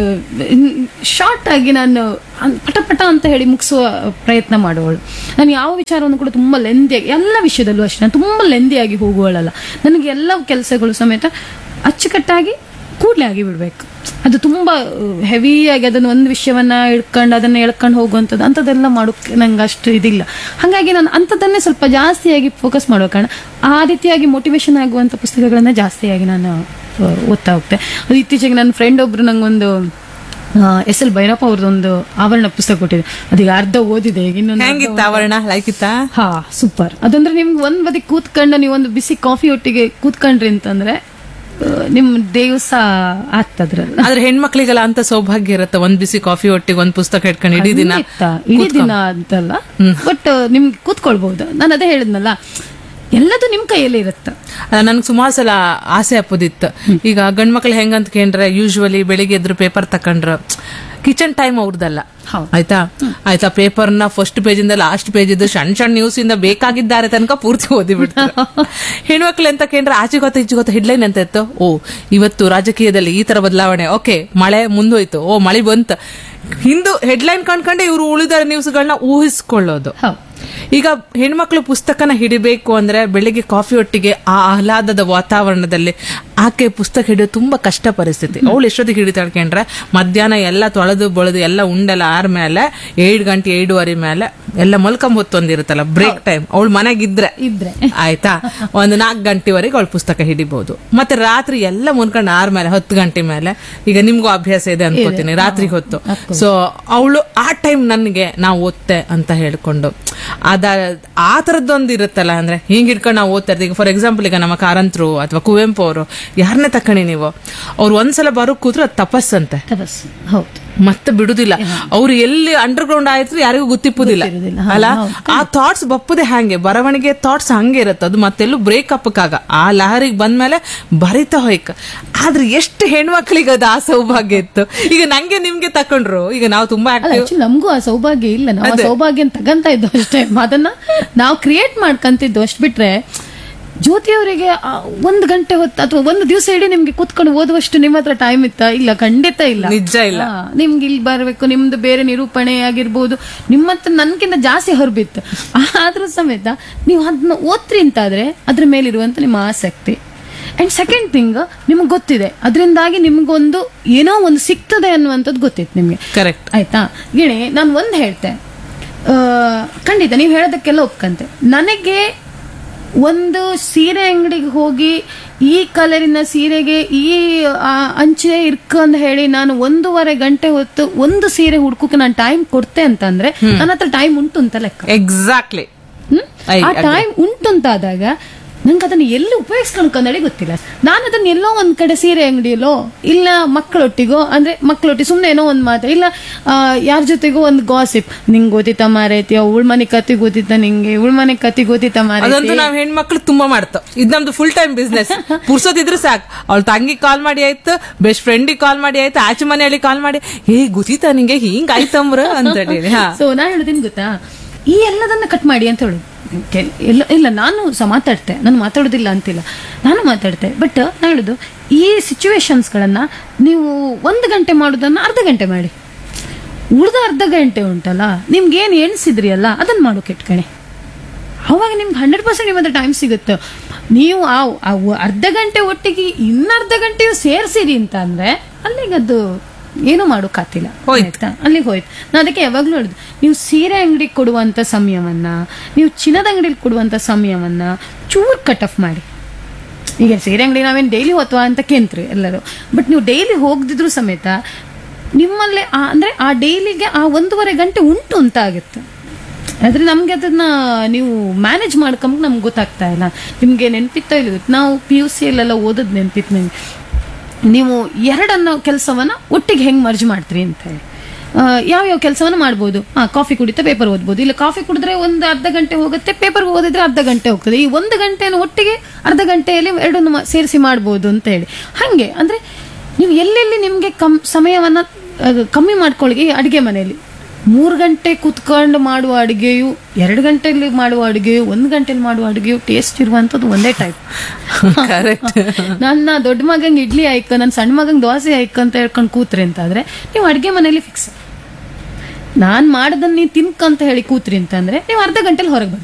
ಶಾರ್ಟ್ ಆಗಿ ನಾನು ಪಟ ಅಂತ ಹೇಳಿ ಮುಗಿಸುವ ಪ್ರಯತ್ನ ಮಾಡುವವಳು. ನಾನು ಯಾವ ವಿಚಾರವನ್ನು ಕೂಡ ತುಂಬಾ ಲೆಂದಿಯಾಗಿ, ಎಲ್ಲ ವಿಷಯದಲ್ಲೂ ಅಷ್ಟೇ ನಾನು ತುಂಬಾ ಲೆಂದಿಯಾಗಿ ಹೋಗುವಳಲ್ಲ. ನನಗೆ ಎಲ್ಲ ಕೆಲಸಗಳು ಸಮೇತ ಅಚ್ಚುಕಟ್ಟಾಗಿ ಕೂಡಲೇ ಆಗಿ ಬಿಡ್ಬೇಕು. ಅದು ತುಂಬಾ ಹೆವಿಯಾಗಿ ಅದನ್ನ ಒಂದು ವಿಷಯವನ್ನ ಅದನ್ನ ಎಳ್ಕೊಂಡು ಹೋಗುವಂಥದ್ದು ಅಂಥದ್ದೆಲ್ಲ ಮಾಡೋಕೆ ನಂಗೆ ಅಷ್ಟು ಇದಿಲ್ಲ. ಹಾಗಾಗಿ ನಾನು ಅಂಥದ್ದನ್ನೇ ಸ್ವಲ್ಪ ಜಾಸ್ತಿಯಾಗಿ ಫೋಕಸ್ ಮಾಡೋ ಕಾರಣ ಆ ರೀತಿಯಾಗಿ ಮೋಟಿವೇಶನ್ ಆಗುವಂಥ ಪುಸ್ತಕಗಳನ್ನ ಜಾಸ್ತಿಯಾಗಿ ನಾನು ಓದ್ತಾ ಹೋಗ್ತೆ. ಅದು ಇತ್ತೀಚೆಗೆ ನನ್ನ ಫ್ರೆಂಡ್ ಒಬ್ರು ನಂಗೊಂದು ಎಸ್ ಎಲ್ ಭೈರಪ್ಪ ಅವ್ರದ್ದೊಂದು ಆವರಣ ಪುಸ್ತಕ ಕೊಟ್ಟಿದೆ. ಅದೀಗ ಅರ್ಧ ಓದಿದೆ. ಈಗ ಇನ್ನೊಂದು
ಆವರಣ ಲೈಕ್ ಇತ್ತಾ? ಹಾ,
ಸೂಪರ್. ಅದಂದ್ರೆ ನಿಮ್ಗೆ ಒಂದ್ ಬದಿ ಕೂತ್ಕೊಂಡು ನೀವು ಒಂದು ಬಿಸಿ ಕಾಫಿ ಒಟ್ಟಿಗೆ ಕೂತ್ಕೊಂಡ್ರಿ ಅಂತಂದ್ರೆ ನಿಮ್ ದಿವಸ ಆಗ್ತದ್ರಲ್ಲ.
ಆದ್ರೆ ಹೆಣ್ಮಕ್ಳಿಗೆಲ್ಲ ಅಂತ ಸೌಭಾಗ್ಯ ಇರುತ್ತೆ, ಒಂದ್ ಬಿಸಿ ಕಾಫಿ ಒಟ್ಟಿಗೆ ಒಂದ್ ಪುಸ್ತಕ ಇಟ್ಕೊಂಡು ಇಡೀ ದಿನ
ಅಂತಲ್ಲ, ಬಟ್ ನಿಮ್ಗೆ ಕೂತ್ಕೊಳ್ಬಹುದು. ನಾನು ಅದೇ ಹೇಳಿದ್ನಲ್ಲ, ಎಲ್ಲದು ನಿಮ್ ಕೈಯಲ್ಲಿ ಇರುತ್ತೆ.
ನನ್ಗೆ ಸುಮಾರು ಸಲ ಆಸೆ ಅಪ್ಪದಿತ್ತು. ಈಗ ಗಂಡ್ಮಕ್ಳು ಹೆಂಗಂತ ಕೇಂದ್ರೆ ಯೂಶುವಲಿ ಬೆಳಿಗ್ಗೆ ಎದ್ರು ಪೇಪರ್ ತಕೊಂಡ್ರ ಕಿಚನ್ ಟೈಮ್ ಅವ್ರದಲ್ಲ, ಆಯ್ತಾ ಪೇಪರ್ನ ಫಸ್ಟ್ ಪೇಜ್ ಇಂದ ಲಾಸ್ಟ್ ಪೇಜ್ ಇದ್ದು ಸಣ್ಣ ನ್ಯೂಸ್ ಇಂದ ಬೇಕಾಗಿದ್ದಾರೆ ತನಕ ಪೂರ್ತಿ ಓದಿ ಬಿಡ್ತಾರೆ. ಹೆಣ್ಮಕ್ಳು ಅಂತ ಕೇಂದ್ರ ಆಚೆ ಗೊತ್ತ ಹೆಡ್ಲೈನ್ ಅಂತ ಇತ್ತು, ಓ ಇವತ್ತು ರಾಜಕೀಯದಲ್ಲಿ ಈ ತರ ಬದಲಾವಣೆ, ಓಕೆ ಮಳೆ ಮುಂದೋಯ್ತು, ಓ ಮಳೆ ಬಂತು, ಹಿಂದೂ ಹೆಡ್ಲೈನ್ ಕಂಡ್ಕೊಂಡೆ ಇವರು ಉಳಿದ ನ್ಯೂಸ್ಗಳನ್ನ ಊಹಿಸ್ಕೊಳ್ಳೋದು. ಈಗ ಹೆಣ್ಮಕ್ಳು ಪುಸ್ತಕನ ಹಿಡಿಬೇಕು ಅಂದ್ರೆ ಬೆಳಿಗ್ಗೆ ಕಾಫಿ ಒಟ್ಟಿಗೆ ಆ ಆಹ್ಲಾದದ ವಾತಾವರಣದಲ್ಲಿ ಆಕೆ ಪುಸ್ತಕ ಹಿಡಿಯೋದು ತುಂಬಾ ಕಷ್ಟ ಪರಿಸ್ಥಿತಿ. ಅವಳು ಎಷ್ಟೊತ್ತಿಗೆ ಹಿಡಿತಾಳೆ ಕೇಂದ್ರ ಮಧ್ಯಾಹ್ನ ಎಲ್ಲ ತೊಳೆದು ಬಳೆದು ಎಲ್ಲ ಉಂಡೆಲ್ಲ ಆರ್ಮೇಲೆ 7 ಗಂಟೆ 7:30 ಮೇಲೆ ಎಲ್ಲ ಮಲ್ಕೊಂಡ್ ಹೊತ್ತೊಂದಿರುತ್ತಲ್ಲ ಬ್ರೇಕ್ ಟೈಮ್, ಅವಳು ಮನೆಗಿದ್ರೆ ಆಯ್ತಾ ಒಂದು 4 ಗಂಟೆವರೆಗೆ ಅವಳು ಪುಸ್ತಕ ಹಿಡಿಬಹುದು. ಮತ್ತೆ ರಾತ್ರಿ ಎಲ್ಲ ಮುನ್ಕೊಂಡು ಆರ್ಮೇಲೆ 10 ಗಂಟೆ ಮೇಲೆ, ಈಗ ನಿಮ್ಗೂ ಅಭ್ಯಾಸ ಇದೆ ಅನ್ಕೋತೀನಿ ರಾತ್ರಿ ಹೊತ್ತು. ಸೊ ಅವಳು ಆ ಟೈಮ್ ನನ್ಗೆ ನಾವು ಓದ್ತೆ ಅಂತ ಹೇಳ್ಕೊಂಡು ಆ ತರದ್ದೊಂದು ಇರುತ್ತಲ್ಲ, ಅಂದ್ರೆ ಹಿಂಗ್ ಹಿಡ್ಕೊಂಡು ನಾವು ಓದ್ತಾ ಇರ್ತೀವಿ. ಫಾರ್ ಎಕ್ಸಾಂಪಲ್ ಈಗ ನಮ್ಮ ಕಾರಂತರು ಅಥವಾ ಕುವೆಂಪು ಅವರು ಯಾರನ್ನೇ ತಕ್ಕಣಿ ನೀವು, ಅವ್ರು ಒಂದ್ಸಲ ಬರೋ ಕೂತ್ರು ಅದು ತಪಸ್ಸಂತೆ, ಮತ್ತೆ ಬಿಡುದಿಲ್ಲ. ಅವ್ರು ಎಲ್ಲಿ ಅಂಡರ್ ಗ್ರೌಂಡ್ ಆಯ್ತು ಯಾರಿಗೂ ಗೊತ್ತಿಪ್ಪುದಿಲ್ಲ ಅಲ್ಲ. ಆ ಥಾಟ್ಸ್ ಬಪ್ಪದೆ ಹಂಗೆ ಬರವಣಿಗೆ ಥಾಟ್ಸ್ ಹಂಗೆ ಇರುತ್ತೆ, ಅದು ಮತ್ತೆಲ್ಲೂ ಬ್ರೇಕಪ್ ಆಗ ಆ ಲಹರಿಗೆ ಬಂದ್ಮೇಲೆ ಬರಿತಾ ಹೋಯ್ಕ. ಆದ್ರೆ ಎಷ್ಟು ಹೆಣ್ಮಕ್ಳಿಗೆ ಅದು ಆ ಸೌಭಾಗ್ಯ ಇತ್ತು. ಈಗ ನಂಗೆ ನಿಮ್ಗೆ ತಕೊಂಡ್ರು, ಈಗ ನಾವು ತುಂಬಾ
ನಮಗೂ ಆ ಸೌಭಾಗ್ಯ ಇಲ್ಲ, ನಾವು ಸೌಭಾಗ್ಯ ತಗಂತ ಇದ್ದು ಅಷ್ಟೇ, ಅದನ್ನ ನಾವು ಕ್ರಿಯೇಟ್ ಮಾಡ್ಕಂತಿದ್ದು ಅಷ್ಟು. ಬಿಟ್ರೆ ಜ್ಯೋತಿಯವರಿಗೆ 1 ಗಂಟೆ ಹೊತ್ತು ಅಥವಾ 1 ದಿವಸ ಇಡೀ ನಿಮ್ಗೆ ಕೂತ್ಕೊಂಡು ಓದುವಷ್ಟು ನಿಮ್ಮ ಹತ್ರ ಟೈಮ್ ಇತ್ತಾ? ಇಲ್ಲ, ಖಂಡಿತ ಇಲ್ಲ,
ನಿಜ ಇಲ್ಲ.
ನಿಮ್ಗೆ ಇಲ್ಲಿ ಬರ್ಬೇಕು, ನಿಮ್ದು ಬೇರೆ ನಿರೂಪಣೆ ಆಗಿರ್ಬೋದು, ನಿಮ್ಮ ಹತ್ರ ನನ್ಕಿಂತ ಜಾಸ್ತಿ ಹೊರಬಿತ್ತು. ಆದ್ರೂ ಸಮೇತ ನೀವು ಅದನ್ನ ಓದ್ರಿ ಅಂತಾದ್ರೆ ಅದ್ರ ಮೇಲಿರುವಂತ ನಿಮ್ಮ ಆಸಕ್ತಿ. ಅಂಡ್ ಸೆಕೆಂಡ್ ಥಿಂಗ್, ನಿಮ್ಗೆ ಗೊತ್ತಿದೆ ಅದರಿಂದಾಗಿ ನಿಮ್ಗೊಂದು ಏನೋ ಒಂದು ಸಿಗ್ತದೆ ಅನ್ನುವಂಥದ್ದು ಗೊತ್ತಿತ್ತು ನಿಮ್ಗೆ.
ಕರೆಕ್ಟ್
ಆಯ್ತಾ? ಗಿಣಿ ನಾನು ಒಂದು ಹೇಳ್ತೆ, ಖಂಡಿತ ನೀವು ಹೇಳೋದಕ್ಕೆಲ್ಲ ಒಪ್ಕಂತೆ. ನನಗೆ ಒಂದು ಸೀರೆ ಅಂಗಡಿಗೆ ಹೋಗಿ ಈ ಕಲರಿನ ಸೀರೆಗೆ ಈ ಅಂಚೆ ಇರ್ಕ ಅಂತ ಹೇಳಿ ನಾನು 1.5 ಗಂಟೆ ಹೊತ್ತು ಒಂದು ಸೀರೆ ಹುಡ್ಕೋಕೆ ನಾನು ಟೈಮ್ ಕೊಡ್ತೆ ಅಂತಂದ್ರೆ ನನ್ನ ಹತ್ರ ಟೈಮ್ ಉಂಟು ಅಂತ ಲೆಕ್ಕ.
ಎಕ್ಸಾಕ್ಟ್ಲಿ.
ಆ ಟೈಮ್ ಉಂಟು ಅಂತಾದಾಗ ನಂಗೆ ಅದನ್ನ ಎಲ್ಲಿ ಉಪಯೋಗಿಸ್ಕೊಂಡ್ಕೊಂಡಳಿ ಗೊತ್ತಿಲ್ಲ. ನಾನು ಅದನ್ನ ಎಲ್ಲೋ ಒಂದ್ ಕಡೆ ಸೀರೆ ಅಂಗಡಿಯಲ್ಲೋ ಇಲ್ಲ ಮಕ್ಕಳೊಟ್ಟಿಗೋ, ಅಂದ್ರೆ ಮಕ್ಕಳೊಟ್ಟಿಗೆ ಸುಮ್ನೆ ಏನೋ ಒಂದ್ ಮಾತು, ಇಲ್ಲ ಯಾರ ಜೊತೆಗೋ ಒಂದು ಗಾಸಿಪ್, ನಿಂಗೆ ಗೊತ್ತಿತ್ತ ಮಾರೈತಿ ಉಳ್ಮನೆ ಕತಿ ಗೊತ್ತಿತ್ತ, ನಿಂಗೆ ಉಳ್ಮನೆ ಕತಿ ಗೊತ್ತಿತ್ತ ಮಾರೈತಿ.
ಅದಂತೂ ನಾವ್ ಹೆಣ್ಮಕ್ಳು ತುಂಬಾ ಮಾಡ್ತಾವ. ಇದು ನಮ್ದು ಫುಲ್ ಟೈಮ್ ಬಿಸ್ನೆಸ್. ಪುರ್ಸೋದಿದ್ರೆ ಸಾಕು, ಅವಳ ತಂಗಿ ಕಾಲ್ ಮಾಡಿ ಆಯ್ತು, ಬೆಸ್ಟ್ ಫ್ರೆಂಡಿಗೆ ಕಾಲ್ ಮಾಡಿ ಆಯ್ತು, ಆಚೆ ಮನೆಯಲ್ಲಿ ಕಾಲ್ ಮಾಡಿ ಹೇ ಗೊತ್ತಿತ್ತ ನಿಂಗೆ ಹಿಂಗ್ ಆಯ್ತಮ್ರ ಅಂತ ಹೇಳಿ.
ಸೊ ನಾ ಹೇಳುದಿನ್ ಗೊತ್ತಾ, ಈ ಎಲ್ಲದನ್ನ ಕಟ್ ಮಾಡಿ ಅಂತ ಹೇಳುದು. ಇಲ್ಲ ನಾನು ಮಾತಾಡ್ತೆ, ನಾನು ಮಾತಾಡೋದಿಲ್ಲ ಅಂತಿಲ್ಲ, ನಾನು ಮಾತಾಡ್ತೆ. ಬಟ್ ನಾನು ಹೇಳುದು, ಈ ಸಿಚುವೇಶನ್ಸ್ಗಳನ್ನ ನೀವು 1 ಗಂಟೆ ಮಾಡೋದನ್ನ ಅರ್ಧ ಗಂಟೆ ಮಾಡಿ, ಉಳಿದ ಅರ್ಧ ಗಂಟೆ ಉಂಟಲ್ಲ ನಿಮ್ಗೆ ಏನ್ ಎಣಿಸಿದ್ರಿ ಅಲ್ಲ ಅದನ್ನ ಮಾಡೋಕೆ ಇಟ್ಕಣೆ. ಅವಾಗ ನಿಮ್ಗೆ 100% ನಿಮ್ಮ ಹತ್ರ ಟೈಮ್ ಸಿಗುತ್ತೆ. ನೀವು ಆ ಅರ್ಧ ಗಂಟೆ ಒಟ್ಟಿಗೆ ಇನ್ನರ್ಧ ಗಂಟೆಯು ಸೇರಿಸಿರಿ ಅಂತ ಅಂದ್ರೆ ಅಲ್ಲಿಗದು ಏನೂ ಮಾಡೋಕ್ಕಾಗ್ತಿಲ್ಲ, ಅಲ್ಲಿಗೆ ಹೋಯ್ತು. ನಾನು ಅದಕ್ಕೆ ಯಾವಾಗ್ಲೂ ಹೇಳುದು, ನೀವು ಸೀರೆ ಅಂಗಡಿಗೆ ಕೊಡುವಂತ ಸಮಯವನ್ನ, ನೀವು ಚಿನ್ನದ ಅಂಗಡಿಲಿ ಕೊಡುವಂತ ಸಮಯವನ್ನ ಚೂರ್ ಕಟ್ ಆಫ್ ಮಾಡಿ. ಈಗ ಸೀರೆ ಅಂಗಡಿ ನಾವೇನು ಡೈಲಿ ಹೋತ್ವಾ ಅಂತ ಕೇಂತ್ರಿ ಎಲ್ಲರೂ, ಬಟ್ ನೀವು ಡೈಲಿ ಹೋಗದಿದ್ರು ಸಮೇತ ನಿಮ್ಮಲ್ಲೇ ಅಂದ್ರೆ ಆ ಡೈಲಿಗೆ ಆ 1.5 ಗಂಟೆ ಉಂಟು ಅಂತ ಆಗುತ್ತೆ. ಆದ್ರೆ ನಮ್ಗೆ ಅದನ್ನ ನೀವು ಮ್ಯಾನೇಜ್ ಮಾಡ್ಕೊಂಬ ನಮ್ಗೆ ಗೊತ್ತಾಗ್ತಾ ಇಲ್ಲ. ನಿಮ್ಗೆ ನೆನ್ಪಿತ್ತೋ ಇಲ್ಲ, ನಾವು PUC ಅಲ್ಲೆಲ್ಲ ಓದದ್ ನೆನ್ಪಿತ್ತು ನಂಗೆ. ನೀವು ಎರಡನ್ನೋ ಕೆಲಸವನ್ನ ಒಟ್ಟಿಗೆ ಹೆಂಗ್ ಮರ್ಜ್ ಮಾಡ್ತೀರಿ ಅಂತ ಹೇಳಿ. ಯಾವ್ಯಾವ ಕೆಲಸವನ್ನ ಮಾಡ್ಬೋದು? ಕಾಫಿ ಕುಡಿತಾ ಪೇಪರ್ ಓದ್ಬೋದು, ಇಲ್ಲ ಕಾಫಿ ಕುಡಿದ್ರೆ ಒಂದು ಅರ್ಧ ಗಂಟೆ ಹೋಗುತ್ತೆ, ಪೇಪರ್ ಓದಿದ್ರೆ ಅರ್ಧ ಗಂಟೆ ಹೋಗ್ತದೆ. ಈ 1 ಗಂಟೆಯನ್ನು ಒಟ್ಟಿಗೆ ಅರ್ಧ ಗಂಟೆಯಲ್ಲಿ ಎರಡನ್ನು ಸೇರಿಸಿ ಮಾಡ್ಬೋದು ಅಂತ ಹೇಳಿ. ಹಾಗೆ ಅಂದ್ರೆ ನೀವು ಎಲ್ಲೆಲ್ಲಿ ನಿಮ್ಗೆ ಸಮಯವನ್ನ ಕಮ್ಮಿ ಮಾಡ್ಕೊಳ್ಳಿ. ಅಡಿಗೆ ಮನೆಯಲ್ಲಿ 3 ಗಂಟೆ ಕುತ್ಕೊಂಡು ಮಾಡುವ ಅಡುಗೆಯು, 2 ಗಂಟೆಯಲ್ಲಿ ಮಾಡುವ ಅಡುಗೆಯು, 1 ಗಂಟೆಯಲ್ಲಿ ಮಾಡುವ ಅಡುಗೆಯು ಟೇಸ್ಟ್ ಇರುವಂತದ್ದು ಒಂದೇ ಟೈಪ್. ನನ್ನ ದೊಡ್ಡ ಮಗಂಗೆ ಇಡ್ಲಿ ಆಯ್ಕ, ನನ್ನ ಸಣ್ಣ ಮಗಂಗೆ ದೋಸೆ ಆಯ್ಕ ಅಂತ ಹೇಳ್ಕೊಂಡು ಕೂತ್ರಿ ಅಂತಾದ್ರೆ ನೀವು ಅಡುಗೆ ಮನೆಯಲ್ಲಿ ಫಿಕ್ಸ್. ನಾನ್ ಮಾಡದನ್ನ ನೀವು ತಿನ್ಕಂತ ಹೇಳಿ ಕೂತ್ರಿ ಅಂತಂದ್ರೆ ನೀವು ಅರ್ಧ ಗಂಟೆಲಿ ಹೊರಗೆ